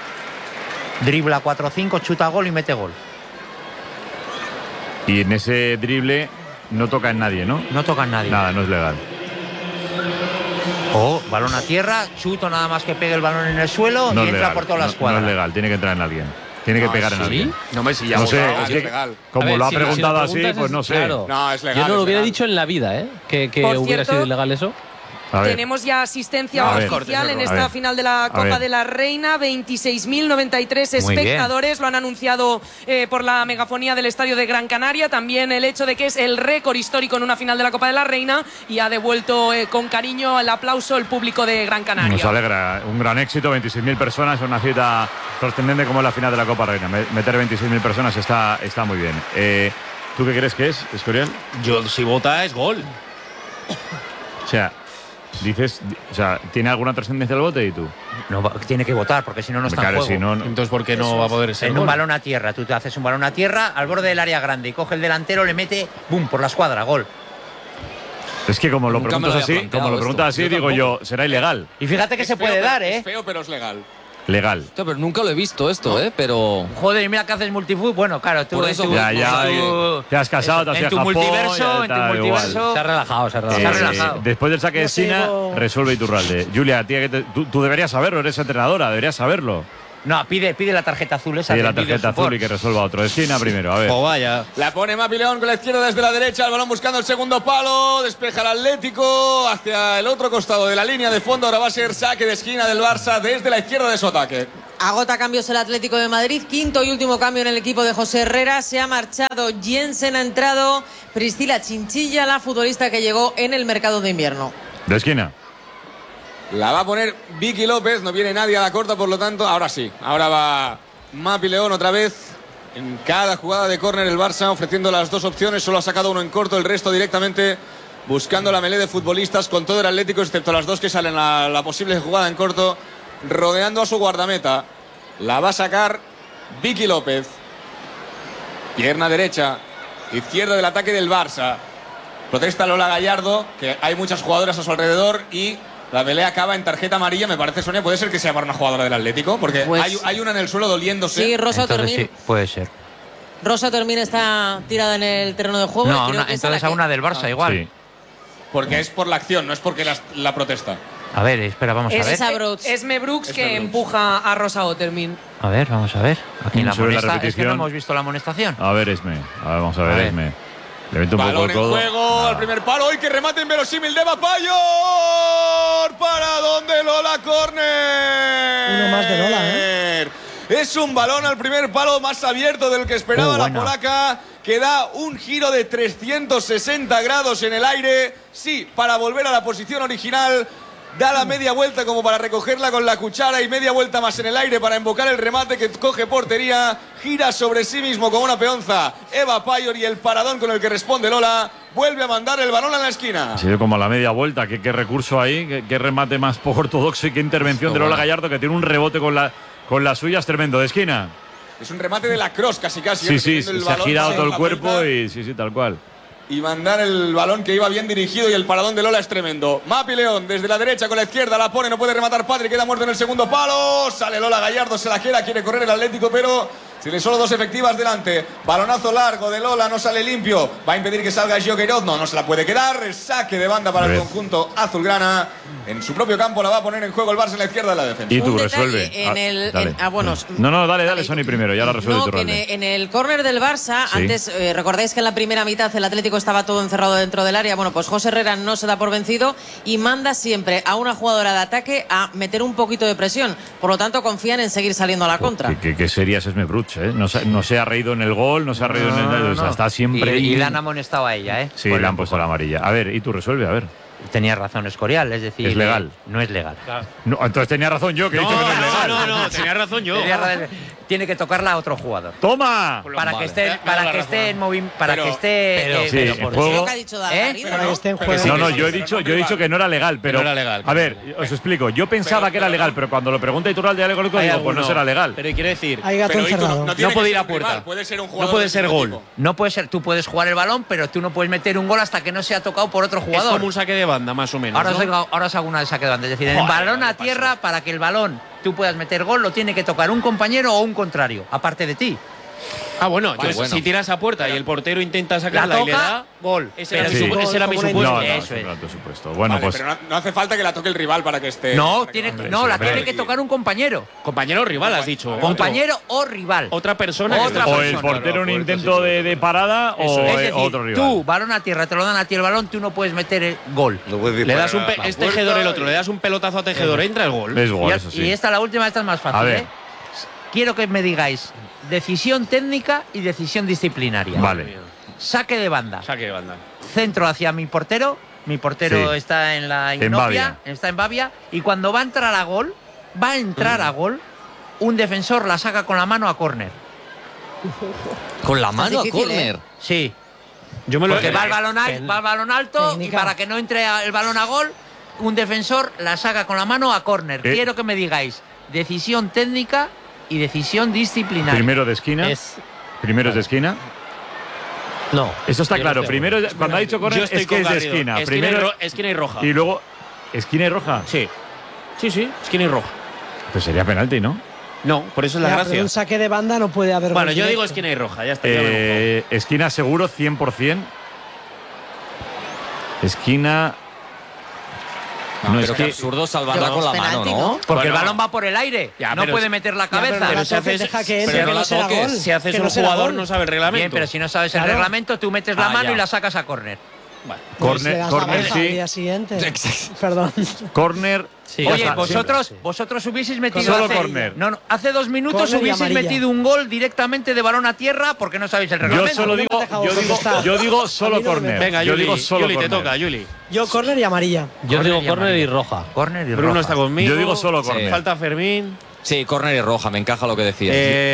Dribla 4-5, chuta gol y mete gol. Y en ese drible no toca en nadie, ¿no? No toca en nadie. Nada, no es legal. O balón a tierra, chuto nada más que pegue el balón en el suelo y entra por toda la escuadra. No es legal, tiene que entrar en alguien. Tiene que pegar en alguien. No me si ya no sé, es legal. Como ver, lo ha si preguntado si así, pues no sé. Claro. No, es legal. Yo no lo hubiera dicho en la vida, que hubiera sido ilegal eso. Tenemos ya asistencia oficial en esta final de la Copa de la Reina. 26.093 espectadores. Lo han anunciado por la megafonía del estadio de Gran Canaria. También el hecho de que es el récord histórico en una final de la Copa de la Reina. Y ha devuelto con cariño el aplauso el público de Gran Canaria. Nos alegra. Un gran éxito. 26.000 personas. Una cita trascendente como es la final de la Copa Reina. Meter 26.000 personas está muy bien. ¿Tú qué crees que es, Escorial? Yo, si vota, es gol. O sea, Dices, o sea, ¿tiene alguna trascendencia el bote y tú? No, tiene que votar, porque si no, no está en juego. Si no, entonces, ¿por qué no va a poder ser? En un balón a tierra, tú te haces un balón a tierra al borde del área grande y coge el delantero, le mete, ¡bum!, por la escuadra, gol. Es que como lo preguntas así, digo yo, será ilegal. Y fíjate que se puede dar, ¿eh? Es feo, pero es legal. Legal. Pero nunca lo he visto esto, pero... Joder, y mira que haces multifoot. Bueno, claro, tú... Por eso, te has casado, te has ido a Japón. En tu multiverso... Se ha relajado, Después del saque de esquina, resuelve Iturralde. Julia, tú deberías saberlo, eres entrenadora, deberías saberlo. No, pide la tarjeta azul esa. Pide la tarjeta azul y que resuelva otro. Esquina primero, a ver. Oh, vaya. La pone Mapi León con la izquierda desde la derecha, el balón buscando el segundo palo, despeja el Atlético hacia el otro costado de la línea de fondo. Ahora va a ser saque de esquina del Barça desde la izquierda de su ataque. Agota cambios el Atlético de Madrid, quinto y último cambio en el equipo de José Herrera. Se ha marchado Jensen, ha entrado Priscila Chinchilla, la futbolista que llegó en el mercado de invierno. De esquina. La va a poner Vicky López, no viene nadie a la corta, por lo tanto, ahora sí. Ahora va Mapi León otra vez. En cada jugada de córner el Barça ofreciendo las dos opciones, solo ha sacado uno en corto, el resto directamente buscando la melé de futbolistas con todo el Atlético, excepto las dos que salen a la posible jugada en corto, rodeando a su guardameta. La va a sacar Vicky López. Pierna derecha, izquierda del ataque del Barça. Protesta Lola Gallardo, que hay muchas jugadoras a su alrededor y la pelea acaba en tarjeta amarilla. Me parece, Sonia, puede ser que sea para una jugadora del Atlético, porque pues, hay una en el suelo doliéndose. Sí, Rosa Tormín. Sí, puede ser. Rosa Tormín está tirada en el terreno de juego. No, entonces a una del Barça igual. Sí. Porque es por la acción, no es porque la protesta. A ver, espera, vamos a ver. Es Brooks que empuja a Rosa Otermin. A ver, vamos a ver. Aquí la amonestación. Es que no hemos visto la amonestación. A ver, Esme. A ver, vamos a ver, Esme. Le meto un balón poco el codo. En juego, al primer palo. ¡Ay, que remate inverosímil de Bapayor! ¿Para dónde Lola? Córner. Uno más de Lola, ¿eh? Es un balón al primer palo más abierto del que esperaba la polaca, que da un giro de 360 grados en el aire. Sí, para volver a la posición original. Da la media vuelta como para recogerla con la cuchara y media vuelta más en el aire para invocar el remate que coge portería. Gira sobre sí mismo como una peonza Eva Payor y el paradón con el que responde Lola. Vuelve a mandar el balón a la esquina. Ha sido como a la media vuelta. ¿Qué recurso ahí? ¿Qué remate más poco ortodoxo y qué intervención de Lola Gallardo, que tiene un rebote con las suyas tremendo de esquina? Es un remate de la cross casi. Sí, se ha girado todo el cuerpo y sí, tal cual. Y mandar el balón que iba bien dirigido y el paradón de Lola es tremendo. Mapi León desde la derecha con la izquierda la pone, no puede rematar Patri, queda muerto en el segundo palo. Sale Lola Gallardo, se la queda, quiere correr el Atlético, pero tiene solo dos efectivas delante. Balonazo largo de Lola, no sale limpio. Va a impedir que salga Gio Queiroz, no se la puede quedar. Saque de banda para el conjunto azulgrana. En su propio campo la va a poner en juego el Barça en la izquierda de la defensa. Y tú resuelve. Dale, Sony primero, ya la resuelve tu rol. En el córner del Barça, sí. Antes recordáis que en la primera mitad el Atlético estaba todo encerrado dentro del área. Bueno, pues José Herrera no se da por vencido y manda siempre a una jugadora de ataque a meter un poquito de presión. Por lo tanto, confían en seguir saliendo a la contra. ¿Qué sería Esme Bruch, ¿eh? No se ha reído en el gol, no se ha reído en el... O sea, está siempre... Y le han amonestado a ella, ¿eh? Sí, le han puesto la amarilla. A ver, y tú resuelve, a ver. Tenía razón Escorial, es decir... ¿Es legal? No es legal. Claro. No, entonces tenía razón yo, que he dicho que no es legal. No, tenía razón yo. Tiene que tocarla a otro jugador. ¡Toma! Para que esté en movimiento, para que esté en juego. Para que esté en juego. No, yo he dicho que no era legal, pero no era legal, a ver, os explico. Yo pensaba que era legal, pero cuando lo pregunta Iturralde de Alegórico digo, pues no será legal. Pero quiere decir, hay gato encerrado. No puede ir a puerta. Puede ser un jugador. No puede ser gol. No puede ser. Tú puedes jugar el balón, pero tú no puedes meter un gol hasta que no sea tocado por otro jugador. Es como un saque de banda, más o menos. Ahora os hago una de saque de banda. Es decir, el balón a tierra, para que el balón tú puedas meter gol, lo tiene que tocar un compañero o un contrario, aparte de ti. Bueno, si tiras a puerta y el portero intenta sacarla y le da gol. Ese era mi supuesto. Eso es supuesto. Bueno, pues pero no hace falta que la toque el rival para que esté. La tiene que tocar un compañero. Compañero o rival, has dicho. Compañero o rival. Otra persona. O el portero un intento de parada o otro rival. Tú, balón a tierra, te lo dan a ti el balón, tú no puedes meter el gol. Le das es Tejedor el otro, le das un pelotazo a Tejedor, entra el gol. Es gol, eso sí. Y la última, esta es más fácil. Quiero que me digáis decisión técnica y decisión disciplinaria. Vale. Saque de banda. Centro hacia mi portero. Mi portero está en la Innovia, está en Bavia. Y cuando va a entrar a gol, un defensor la saca con la mano a córner. ¿Con la mano a córner? Sí. Porque va el balón alto y para que no entre el balón a gol, un defensor la saca con la mano a córner. Quiero que me digáis decisión técnica y decisión disciplinaria. Primero de esquina. Primero es de esquina. No. Eso está claro. Primero, cuando ha dicho córner, es que es de esquina. Primero esquina y roja. Y luego, ¿esquina y roja? Sí. Sí, esquina y roja. Pues sería penalti, ¿no? No, por eso es la gracia. Pero un saque de banda no puede haber. Bueno, yo digo esquina y roja, ya está. Esquina seguro, 100%. Esquina. No, pero es que absurdo salvarla con la mano, ¿no? Porque el balón va por el aire. No puede meter la cabeza. Pero si haces un jugador, no sabe el reglamento. Bien, pero si no sabes el reglamento, tú metes la mano y la sacas a córner. Córner, sí. Al día siguiente. Perdón. Córner. Sí, oye, vosotros hubieseis metido solo córner. No, hace 2 minutos hubieseis metido un gol directamente de balón a tierra porque no sabéis el reglamento. Yo digo solo córner. Venga, Yuli, te toca, Yuli. Yo córner y amarilla. Yo digo córner y roja. Bruno está conmigo. Yo digo solo córner. Falta Fermín. Sí, córner y roja, me encaja lo que decías.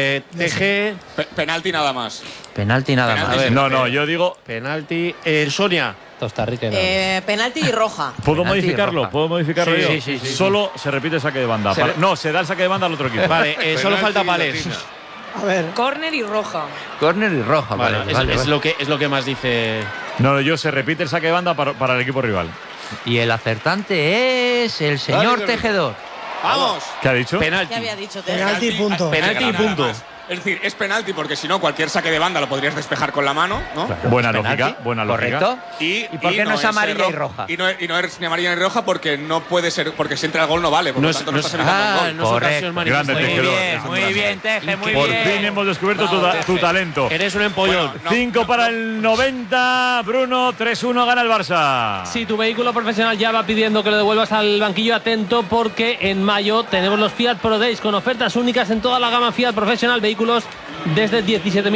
TG. Penalti nada más. Penalti nada más. A ver, no, yo digo penalti. Sonia. Costa Rica. Penalti y roja. ¿Puedo modificarlo? ¿Puedo modificarlo yo? Sí. Solo se repite el saque de banda. No, se da el saque de banda al otro equipo. Vale, solo falta Palés. A ver. Córner y roja. Córner y roja, vale. Es lo que más dice. No, yo se repite el saque de banda para el equipo rival. Y el acertante es el señor Tejedor. ¡Vamos! ¿Qué ha dicho? ¿Qué había dicho? Penalti y punto. Penalti y punto. Es decir, es penalti porque si no, cualquier saque de banda lo podrías despejar con la mano, ¿no? Claro. Buena lógica. Correcto. ¿Y por qué no es amarilla y roja? Y no es ni amarilla ni roja porque no puede ser, porque si entra el gol no vale, por lo tanto no estás evitando un gol. Correcto. Muy bien, Teje, muy Por bien. fin hemos descubierto tu talento. Eres un empollón. 5 para el 90, Bruno, 3-1 gana el Barça. Si tu vehículo profesional ya va pidiendo que lo devuelvas al banquillo, atento porque en mayo tenemos los Fiat Pro Days con ofertas únicas en toda la gama Fiat profesional, vehículos desde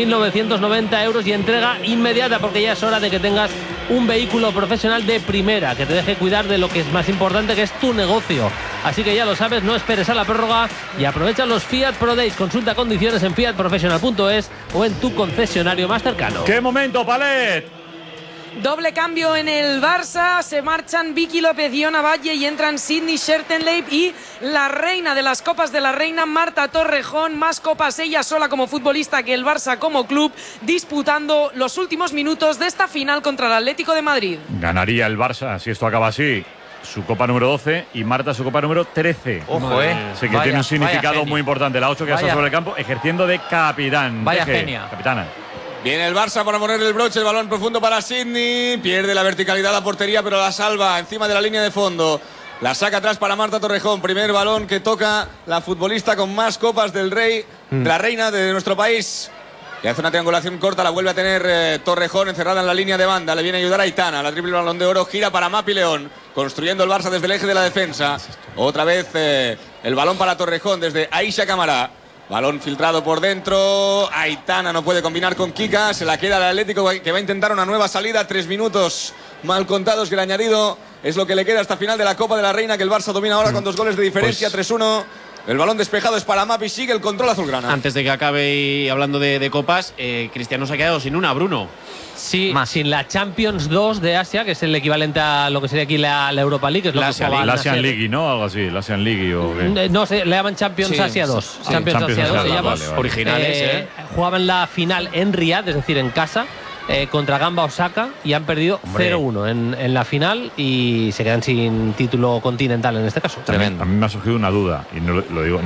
17.990 euros y entrega inmediata, porque ya es hora de que tengas un vehículo profesional de primera, que te deje cuidar de lo que es más importante, que es tu negocio. Así que ya lo sabes, no esperes a la prórroga y aprovecha los Fiat Pro Days. Consulta condiciones en fiatprofessional.es o en tu concesionario más cercano. ¡Qué momento, Palet! Doble cambio en el Barça, se marchan Vicky López y Ona Valle y entran Sydney Schertenleib y la reina de las Copas de la Reina, Marta Torrejón, más copas ella sola como futbolista que el Barça como club, disputando los últimos minutos de esta final contra el Atlético de Madrid. Ganaría el Barça, si esto acaba así, su Copa número 12 y Marta su Copa número 13. Ojo, Así que tiene un significado muy importante. La 8 que está sobre el campo, ejerciendo de capitán. Vaya genia. Capitana. Viene el Barça para poner el broche, el balón profundo para Sydney, pierde la verticalidad la portería pero la salva encima de la línea de fondo, la saca atrás para Marta Torrejón, primer balón que toca la futbolista con más copas del Rey, de la reina de nuestro país, y hace una triangulación corta, la vuelve a tener Torrejón encerrada en la línea de banda, le viene a ayudar a Aitana, la triple balón de oro, gira para Mapi León, construyendo el Barça desde el eje de la defensa, otra vez el balón para Torrejón desde Aisha Camará. Balón filtrado por dentro, Aitana no puede combinar con Kika, se la queda el Atlético que va a intentar una nueva salida, 3 minutos mal contados que el añadido es lo que le queda hasta final de la Copa de la Reina, que el Barça domina ahora con 2 goles de diferencia, 3-1. El balón despejado es para Mapi, sigue el control azulgrana. Antes de que acabe y hablando de copas, Cristiano se ha quedado sin una, Bruno. Sí, sin la Champions 2 de Asia, que es el equivalente a lo que sería aquí la Europa League. Que es lo la que Asian League, ¿no? Algo así, la Asian League o qué. No sé, le llaman Champions Asia 2. Sí. Champions Asia 2 se llama. Vale. Originales, Jugaban la final en Riyadh, es decir, en casa, contra Gamba Osaka, y han perdido 0-1 en la final y se quedan sin título continental en este caso. Tremendo. A mí me ha surgido una duda, y no lo digo,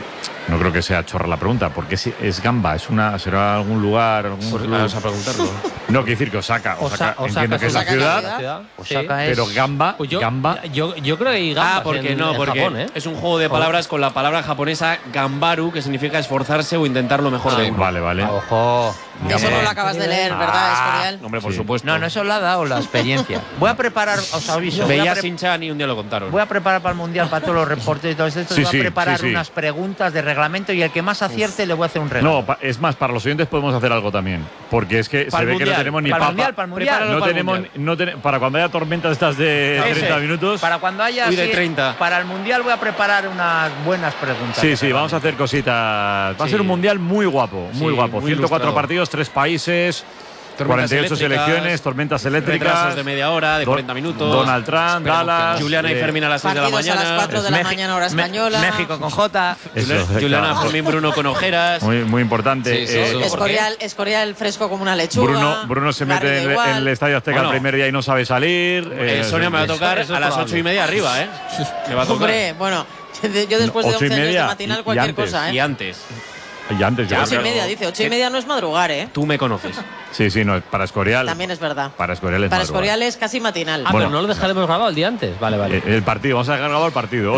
no creo que sea chorra la pregunta, porque es Gamba, será algún lugar, vamos a preguntarlo. No, quiero decir que Osaka entiendo que es la ciudad, pero Gamba, pues yo creo que hay porque Gambas porque Japón, es un juego de palabras con la palabra japonesa Gambaru, que significa esforzarse o intentar lo mejor de uno. Vale. Ojo. Eso no lo acabas de leer, ¿verdad, Escorial? Hombre, por supuesto. No, eso lo ha dado la experiencia. Voy a preparar, os aviso. Veía Sinchan y un día lo contaron. Voy a preparar para el Mundial, para todos los reportes y todo esto. Voy a preparar unas preguntas de reglamento y el que más acierte le voy a hacer un regalo. No, es más, para los oyentes podemos hacer algo también. Porque es que se ve que no tenemos ni para papa. el mundial. Para cuando haya tormentas estas de 30 minutos. Para cuando haya. De 30. Para el Mundial voy a preparar unas buenas preguntas. Sí, vamos a hacer cositas. Va a ser un Mundial muy guapo, muy guapo. 104 partidos, 3 países. 48 selecciones, tormentas eléctricas. Retrasos de media hora, de 40 minutos. Donald Trump, Dallas. Juliana y Fermín a las 6 de la mañana. A las 4 de la mañana, hora española. México con J. Juliana, Fermín, Bruno con ojeras. Muy importante. Escorial fresco como una lechuga. Bruno se mete en el Estadio Azteca el primer día y no sabe salir. Sonia me va a tocar a las 8:30 arriba, ¿eh? Me va a tocar. Hombre, bueno, yo después de 11 años de matinal cualquier cosa, ¿eh? Y antes. Ya 8:30, dice. 8:30 no es madrugar, ¿eh? Tú me conoces. Sí, no, para Escorial. También es verdad. Para Escorial es Para madrugar. Escorial es casi matinal. Pero no lo dejaremos grabado el día antes. Vale. El partido, vamos a dejar grabado el partido.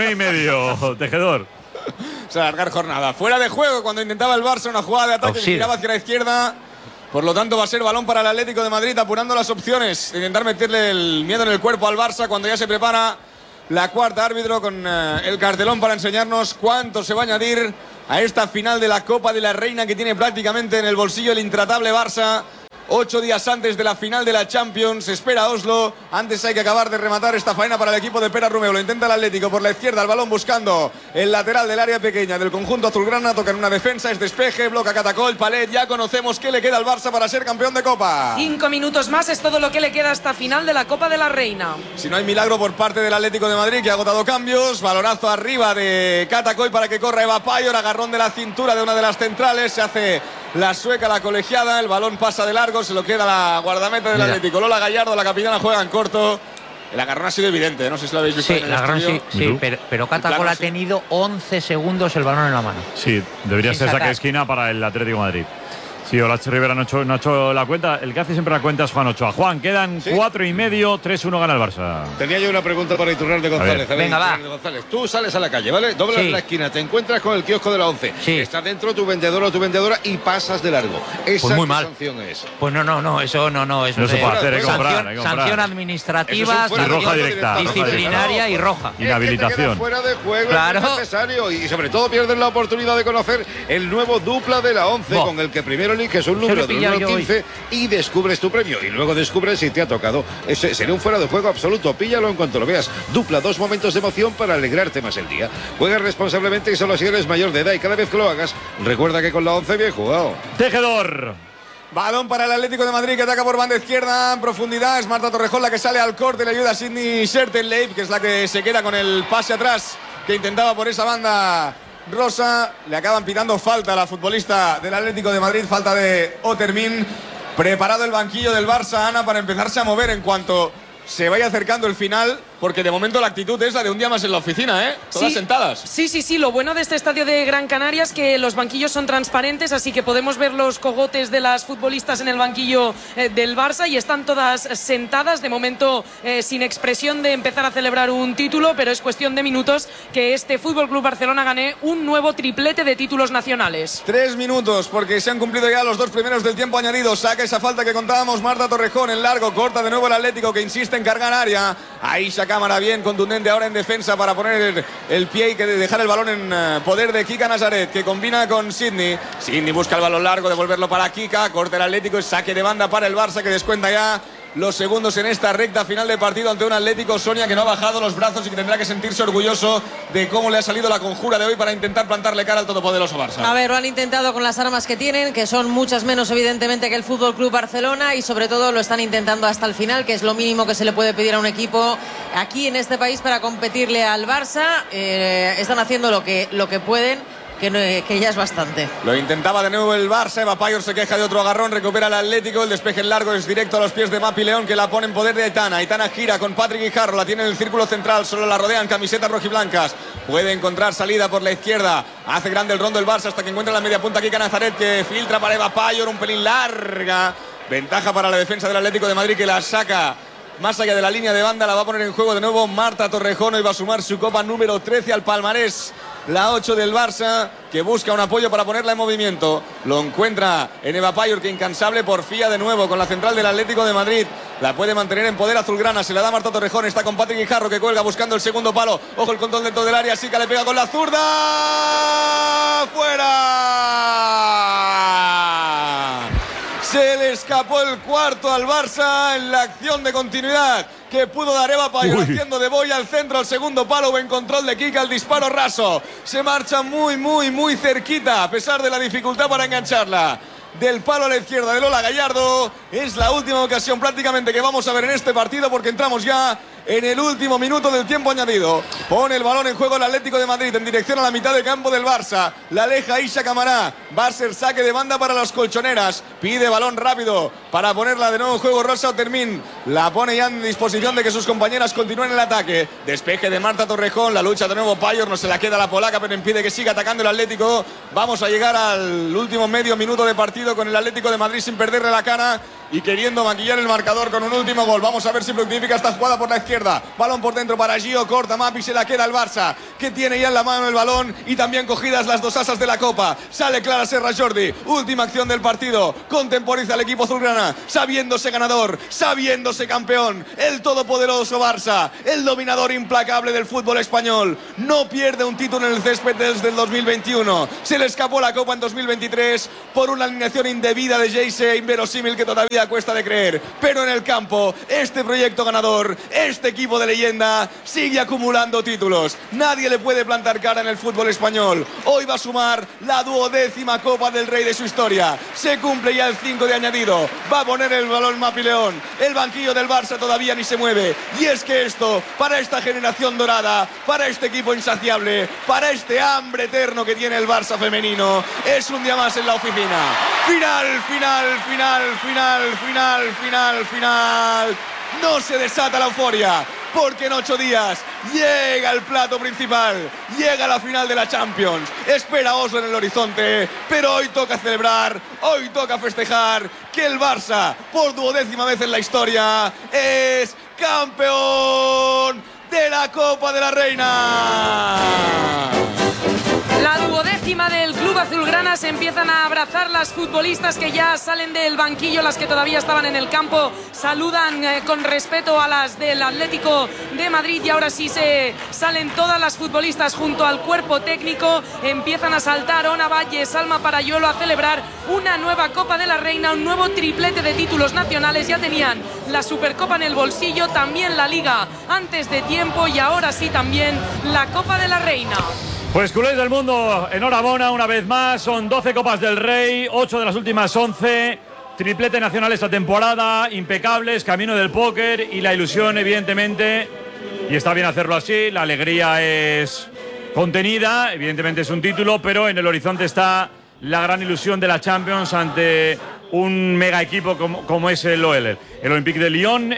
89,5, Tejedor. O sea, alargar jornada. Fuera de juego cuando intentaba el Barça una jugada de ataque que giraba hacia la izquierda. Por lo tanto, va a ser balón para el Atlético de Madrid, apurando las opciones. Intentar meterle el miedo en el cuerpo al Barça cuando ya se prepara la cuarta árbitro con el cartelón para enseñarnos cuánto se va a añadir a esta final de la Copa de la Reina que tiene prácticamente en el bolsillo el intratable Barça. 8 días antes de la final de la Champions, espera Oslo. Antes hay que acabar de rematar esta faena para el equipo de Pera Romeu. Lo intenta el Atlético por la izquierda, el balón buscando el lateral del área pequeña del conjunto azulgrana. Toca en una defensa, es despeje, bloca Catacol, Palet. Ya conocemos qué le queda al Barça para ser campeón de Copa. 5 minutos más es todo lo que le queda hasta final de la Copa de la Reina. Si no hay milagro por parte del Atlético de Madrid, que ha agotado cambios. Balonazo arriba de Catacol para que corra Eva Payor. Agarrón de la cintura de una de las centrales. Se hace la sueca, la colegiada. El balón pasa de largo, se lo queda la guardameta del Atlético. Lola Gallardo, la capitana, juega en corto. El agarrón ha sido evidente, no sé si lo habéis visto en el estudio. Sí, pero Catacol ha tenido 11 segundos el balón en la mano. Sí, debería ser saque de esquina para el Atlético de Madrid. Sí, Olache Rivera no ha hecho la cuenta. El que hace siempre la cuenta es Juan Ochoa. Juan, quedan 4,5, 3-1 gana el Barça. Tenía yo una pregunta para Iturralde González. Venga, va. González, tú sales a la calle, ¿vale? Doblas la esquina, te encuentras con el kiosco de la 11. Estás dentro tu vendedor o tu vendedora y pasas de largo. ¿Esa muy mal. sanción es? Pues no, eso no. Eso no se puede hacer, hay que comprar. Sanción administrativa, y roja directa. Disciplinaria y roja. Inhabilitación. Es que te quedas fuera de juego, es necesario. Y sobre todo pierdes la oportunidad de conocer el nuevo dupla de la 11 con el que primero eliges un número de 1 al 15 y descubres tu premio. Y luego descubres si te ha tocado. Ese sería un fuera de juego absoluto. Píllalo en cuanto lo veas. Dupla, 2 momentos de emoción para alegrarte más el día. Juega responsablemente y solo si eres mayor de edad. Y cada vez que lo hagas, recuerda que con la 11 bien jugado. Tejedor. Balón para el Atlético de Madrid que ataca por banda izquierda en profundidad. Es Marta Torrejón la que sale al corte. Le ayuda a Sidney Schertenleib, que es la que se queda con el pase atrás que intentaba por esa banda rosa. Le acaban pitando falta a la futbolista del Atlético de Madrid. Falta de Otermin. Preparado el banquillo del Barça, Ana, para empezarse a mover en cuanto se vaya acercando el final, porque de momento la actitud es la de un día más en la oficina, ¿eh? Todas sentadas. Sí. Lo bueno de este estadio de Gran Canaria es que los banquillos son transparentes, así que podemos ver los cogotes de las futbolistas en el banquillo del Barça y están todas sentadas, de momento sin expresión de empezar a celebrar un título, pero es cuestión de minutos que este Fútbol Club Barcelona gane un nuevo triplete de títulos nacionales. 3 minutos, porque se han cumplido ya los 2 primeros del tiempo añadido. Saca esa falta que contábamos, Marta Torrejón en largo, corta de nuevo el Atlético que insiste en cargar área. Aisha Cámara bien contundente ahora en defensa para poner el pie y que dejar el balón en poder de Kika Nazaret, que combina con Sidney. Sidney busca el balón largo, devolverlo para Kika, corta el Atlético, saque de banda para el Barça que descuenta ya los segundos en esta recta final de partido ante un Atlético, Sonia, que no ha bajado los brazos y que tendrá que sentirse orgulloso de cómo le ha salido la conjura de hoy para intentar plantarle cara al todopoderoso Barça. A ver, lo han intentado con las armas que tienen, que son muchas menos evidentemente que el Fútbol Club Barcelona, y sobre todo lo están intentando hasta el final, que es lo mínimo que se le puede pedir a un equipo aquí en este país para competirle al Barça. Están haciendo lo que pueden, que ya es bastante. Lo intentaba de nuevo el Barça. Eva Payor se queja de otro agarrón, recupera el Atlético, el despeje en largo es directo a los pies de Mapi León, que la pone en poder de Aitana. Aitana gira con Patrick Guijarro, la tiene en el círculo central, solo la rodean camisetas rojiblancas, puede encontrar salida por la izquierda, hace grande el rondo el Barça hasta que encuentra la media punta Kika Nazaret, que filtra para Eva Payor, un pelín larga, ventaja para la defensa del Atlético de Madrid, que la saca más allá de la línea de banda. La va a poner en juego de nuevo Marta Torrejón y va a sumar su copa número 13 al palmarés. La 8 del Barça, que busca un apoyo para ponerla en movimiento. Lo encuentra en Eva Payor, que incansable porfía de nuevo con la central del Atlético de Madrid. La puede mantener en poder azulgrana. Se la da Marta Torrejón. Está con Patrick Guijarro, que cuelga buscando el segundo palo. Ojo el control dentro del área. Sica le pega con la zurda. ¡Fuera! Se le escapó el cuarto al Barça en la acción de continuidad que pudo dar Eva Payor, haciendo de boya al centro, al segundo palo, buen control de Kika, el disparo raso. Se marcha muy cerquita, a pesar de la dificultad para engancharla. del palo a la izquierda de Lola Gallardo. Es la última ocasión prácticamente que vamos a ver en este partido, porque entramos ya en el último minuto del tiempo añadido. Pone el balón en juego el Atlético de Madrid en dirección a la mitad de campo del Barça. La aleja Isha Camará. Va a ser saque de banda para las colchoneras. Pide balón rápido para ponerla de nuevo en juego Rosa Otermin. La pone ya en disposición de que sus compañeras continúen el ataque. Despeje de Marta Torrejón. La lucha de nuevo Payor. No se la queda la polaca, pero impide que siga atacando el Atlético. Vamos a llegar al último medio minuto de partido con el Atlético de Madrid sin perderle la cara y queriendo maquillar el marcador con un último gol. Vamos a ver si fructifica esta jugada por la izquierda. Balón por dentro para Gio, corta Mapi, se la queda el Barça, que tiene ya en la mano el balón y también cogidas las dos asas de la Copa. Sale Clara Serra Jordi, última acción del partido. Contemporiza al equipo azulgrana, sabiéndose ganador, sabiéndose campeón. El todopoderoso Barça, el dominador implacable del fútbol español. No pierde un título en el césped desde el 2021. Se le escapó la Copa en 2023 por una alineación indebida de Jayce, inverosímil, que todavía cuesta de creer, pero en el campo este proyecto ganador, este equipo de leyenda sigue acumulando títulos. Nadie le puede plantar cara en el fútbol español. Hoy va a sumar la 12ª Copa del Rey de su historia. Se cumple ya el 5 de añadido. Va a poner el balón Mapi León. El banquillo del Barça todavía ni se mueve. Y es que esto, para esta generación dorada, para este equipo insaciable, para este hambre eterno que tiene el Barça femenino, es un día más en la oficina. Final. No se desata la euforia, porque en 8 días llega el plato principal, llega la final de la Champions. Espera Oslo en el horizonte, pero hoy toca celebrar, hoy toca festejar que el Barça, por 12ª vez en la historia, es campeón de la Copa de la Reina. La 12ª del club azulgrana. Se empiezan a abrazar las futbolistas que ya salen del banquillo. Las que todavía estaban en el campo saludan con respeto a las del Atlético de Madrid. Y ahora sí se salen todas las futbolistas junto al cuerpo técnico. Empiezan a saltar Ona Valle, Salma Parayuelo, a celebrar una nueva Copa de la Reina, un nuevo triplete de títulos nacionales. Ya tenían la Supercopa en el bolsillo, también la Liga antes de tiempo y ahora sí también la Copa de la Reina. Pues culés del mundo, enhorabuena una vez más. Son 12 Copas del Rey, 8 de las últimas 11. Triplete nacional esta temporada, impecables, camino del póker y la ilusión, evidentemente. Y está bien hacerlo así, la alegría es contenida, evidentemente es un título, pero en el horizonte está la gran ilusión de la Champions ante un mega equipo como es el OL, el Olympique de Lyon,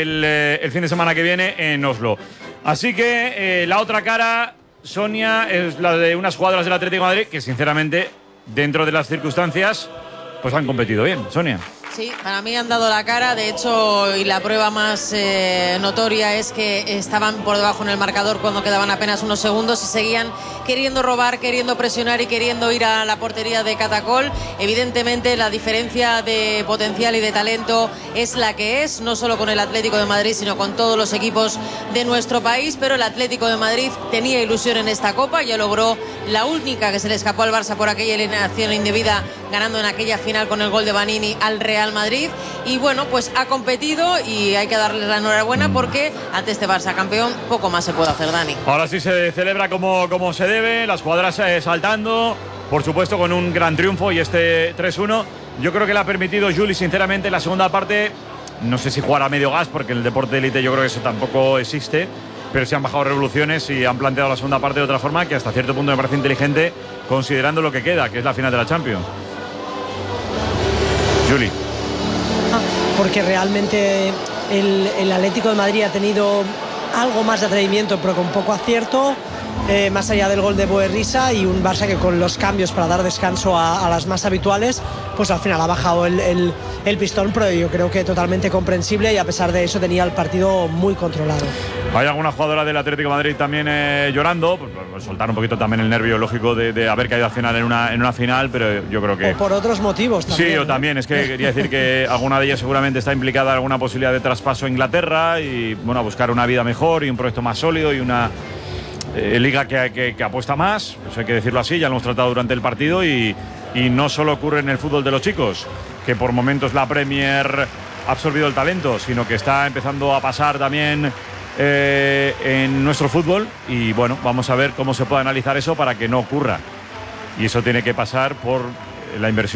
el fin de semana que viene en Oslo. Así que la otra cara, Sonia, es la de unas jugadoras del Atlético de Madrid que sinceramente, dentro de las circunstancias, pues han competido bien. Sonia. Sí, para mí han dado la cara, de hecho, y la prueba más notoria es que estaban por debajo en el marcador cuando quedaban apenas unos segundos y seguían queriendo robar, queriendo presionar y queriendo ir a la portería de Catacol. Evidentemente la diferencia de potencial y de talento es la que es, no solo con el Atlético de Madrid, sino con todos los equipos de nuestro país, pero el Atlético de Madrid tenía ilusión en esta Copa, ya logró la única que se le escapó al Barça por aquella eliminación indebida, ganando en aquella final con el gol de Vanini al Real Madrid. Y bueno, pues ha competido y hay que darle la enhorabuena porque ante este Barça campeón poco más se puede hacer, Dani. Ahora sí se celebra como se debe, las jugadoras saltando, por supuesto con un gran triunfo y este 3-1. Yo creo que le ha permitido Juli, sinceramente, la segunda parte, no sé si jugar a medio gas, porque en el deporte de élite yo creo que eso tampoco existe, pero sí han bajado revoluciones y han planteado la segunda parte de otra forma que hasta cierto punto me parece inteligente, considerando lo que queda, que es la final de la Champions. Juli. Porque realmente el Atlético de Madrid ha tenido algo más de atrevimiento, pero con poco acierto, más allá del gol de Boerrisa, y un Barça que con los cambios para dar descanso a las más habituales, pues al final ha bajado el pistón, pero yo creo que totalmente comprensible, y a pesar de eso tenía el partido muy controlado. Hay alguna jugadora del Atlético de Madrid también llorando, pues soltar un poquito también el nervio lógico de haber caído al final en una final, pero yo creo que... O por otros motivos también. Sí, o también, es que quería decir que alguna de ellas seguramente está implicada en alguna posibilidad de traspaso a Inglaterra y, bueno, a buscar una vida mejor y un proyecto más sólido y una liga que apuesta más, eso hay que decirlo así, ya lo hemos tratado durante el partido y no solo ocurre en el fútbol de los chicos, que por momentos la Premier ha absorbido el talento, sino que está empezando a pasar también en nuestro fútbol y bueno, vamos a ver cómo se puede analizar eso para que no ocurra y eso tiene que pasar por la inversión.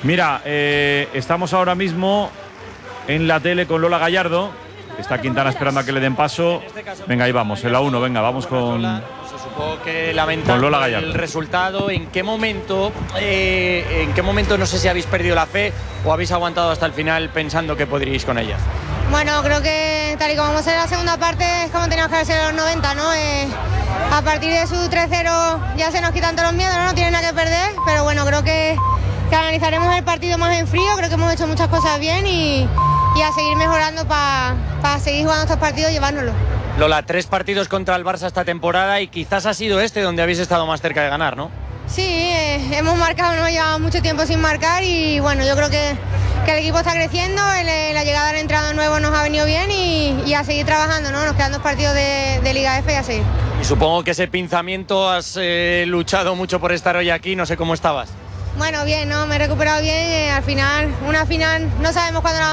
Mira, estamos ahora mismo en la tele con Lola Gallardo. Está Quintana esperando a que le den paso. Venga, ahí vamos, en la 1, venga, vamos con... Supongo que lamentando el resultado. ¿En qué momento no sé si habéis perdido la fe o habéis aguantado hasta el final pensando que podríais con ellas? Bueno, creo que tal y como vamos a hacer la segunda parte es como teníamos que haber sido los 90, ¿no? A partir de su 3-0 ya se nos quitan todos los miedos, no tienen nada que perder, pero bueno, creo que analizaremos el partido más en frío, creo que hemos hecho muchas cosas bien y a seguir mejorando para seguir jugando estos partidos y llevárnoslos. Lola, 3 partidos contra el Barça esta temporada y quizás ha sido este donde habéis estado más cerca de ganar, ¿no? Sí, hemos marcado, no llevamos mucho tiempo sin marcar y bueno, yo creo que el equipo está creciendo, la llegada del entrenador nuevo nos ha venido bien y a seguir trabajando, ¿no? Nos quedan 2 partidos de Liga F y a seguir. Y supongo que ese pinzamiento has luchado mucho por estar hoy aquí, no sé cómo estabas. Bueno, bien, ¿no? Me he recuperado bien, al final, una final, no sabemos cuándo la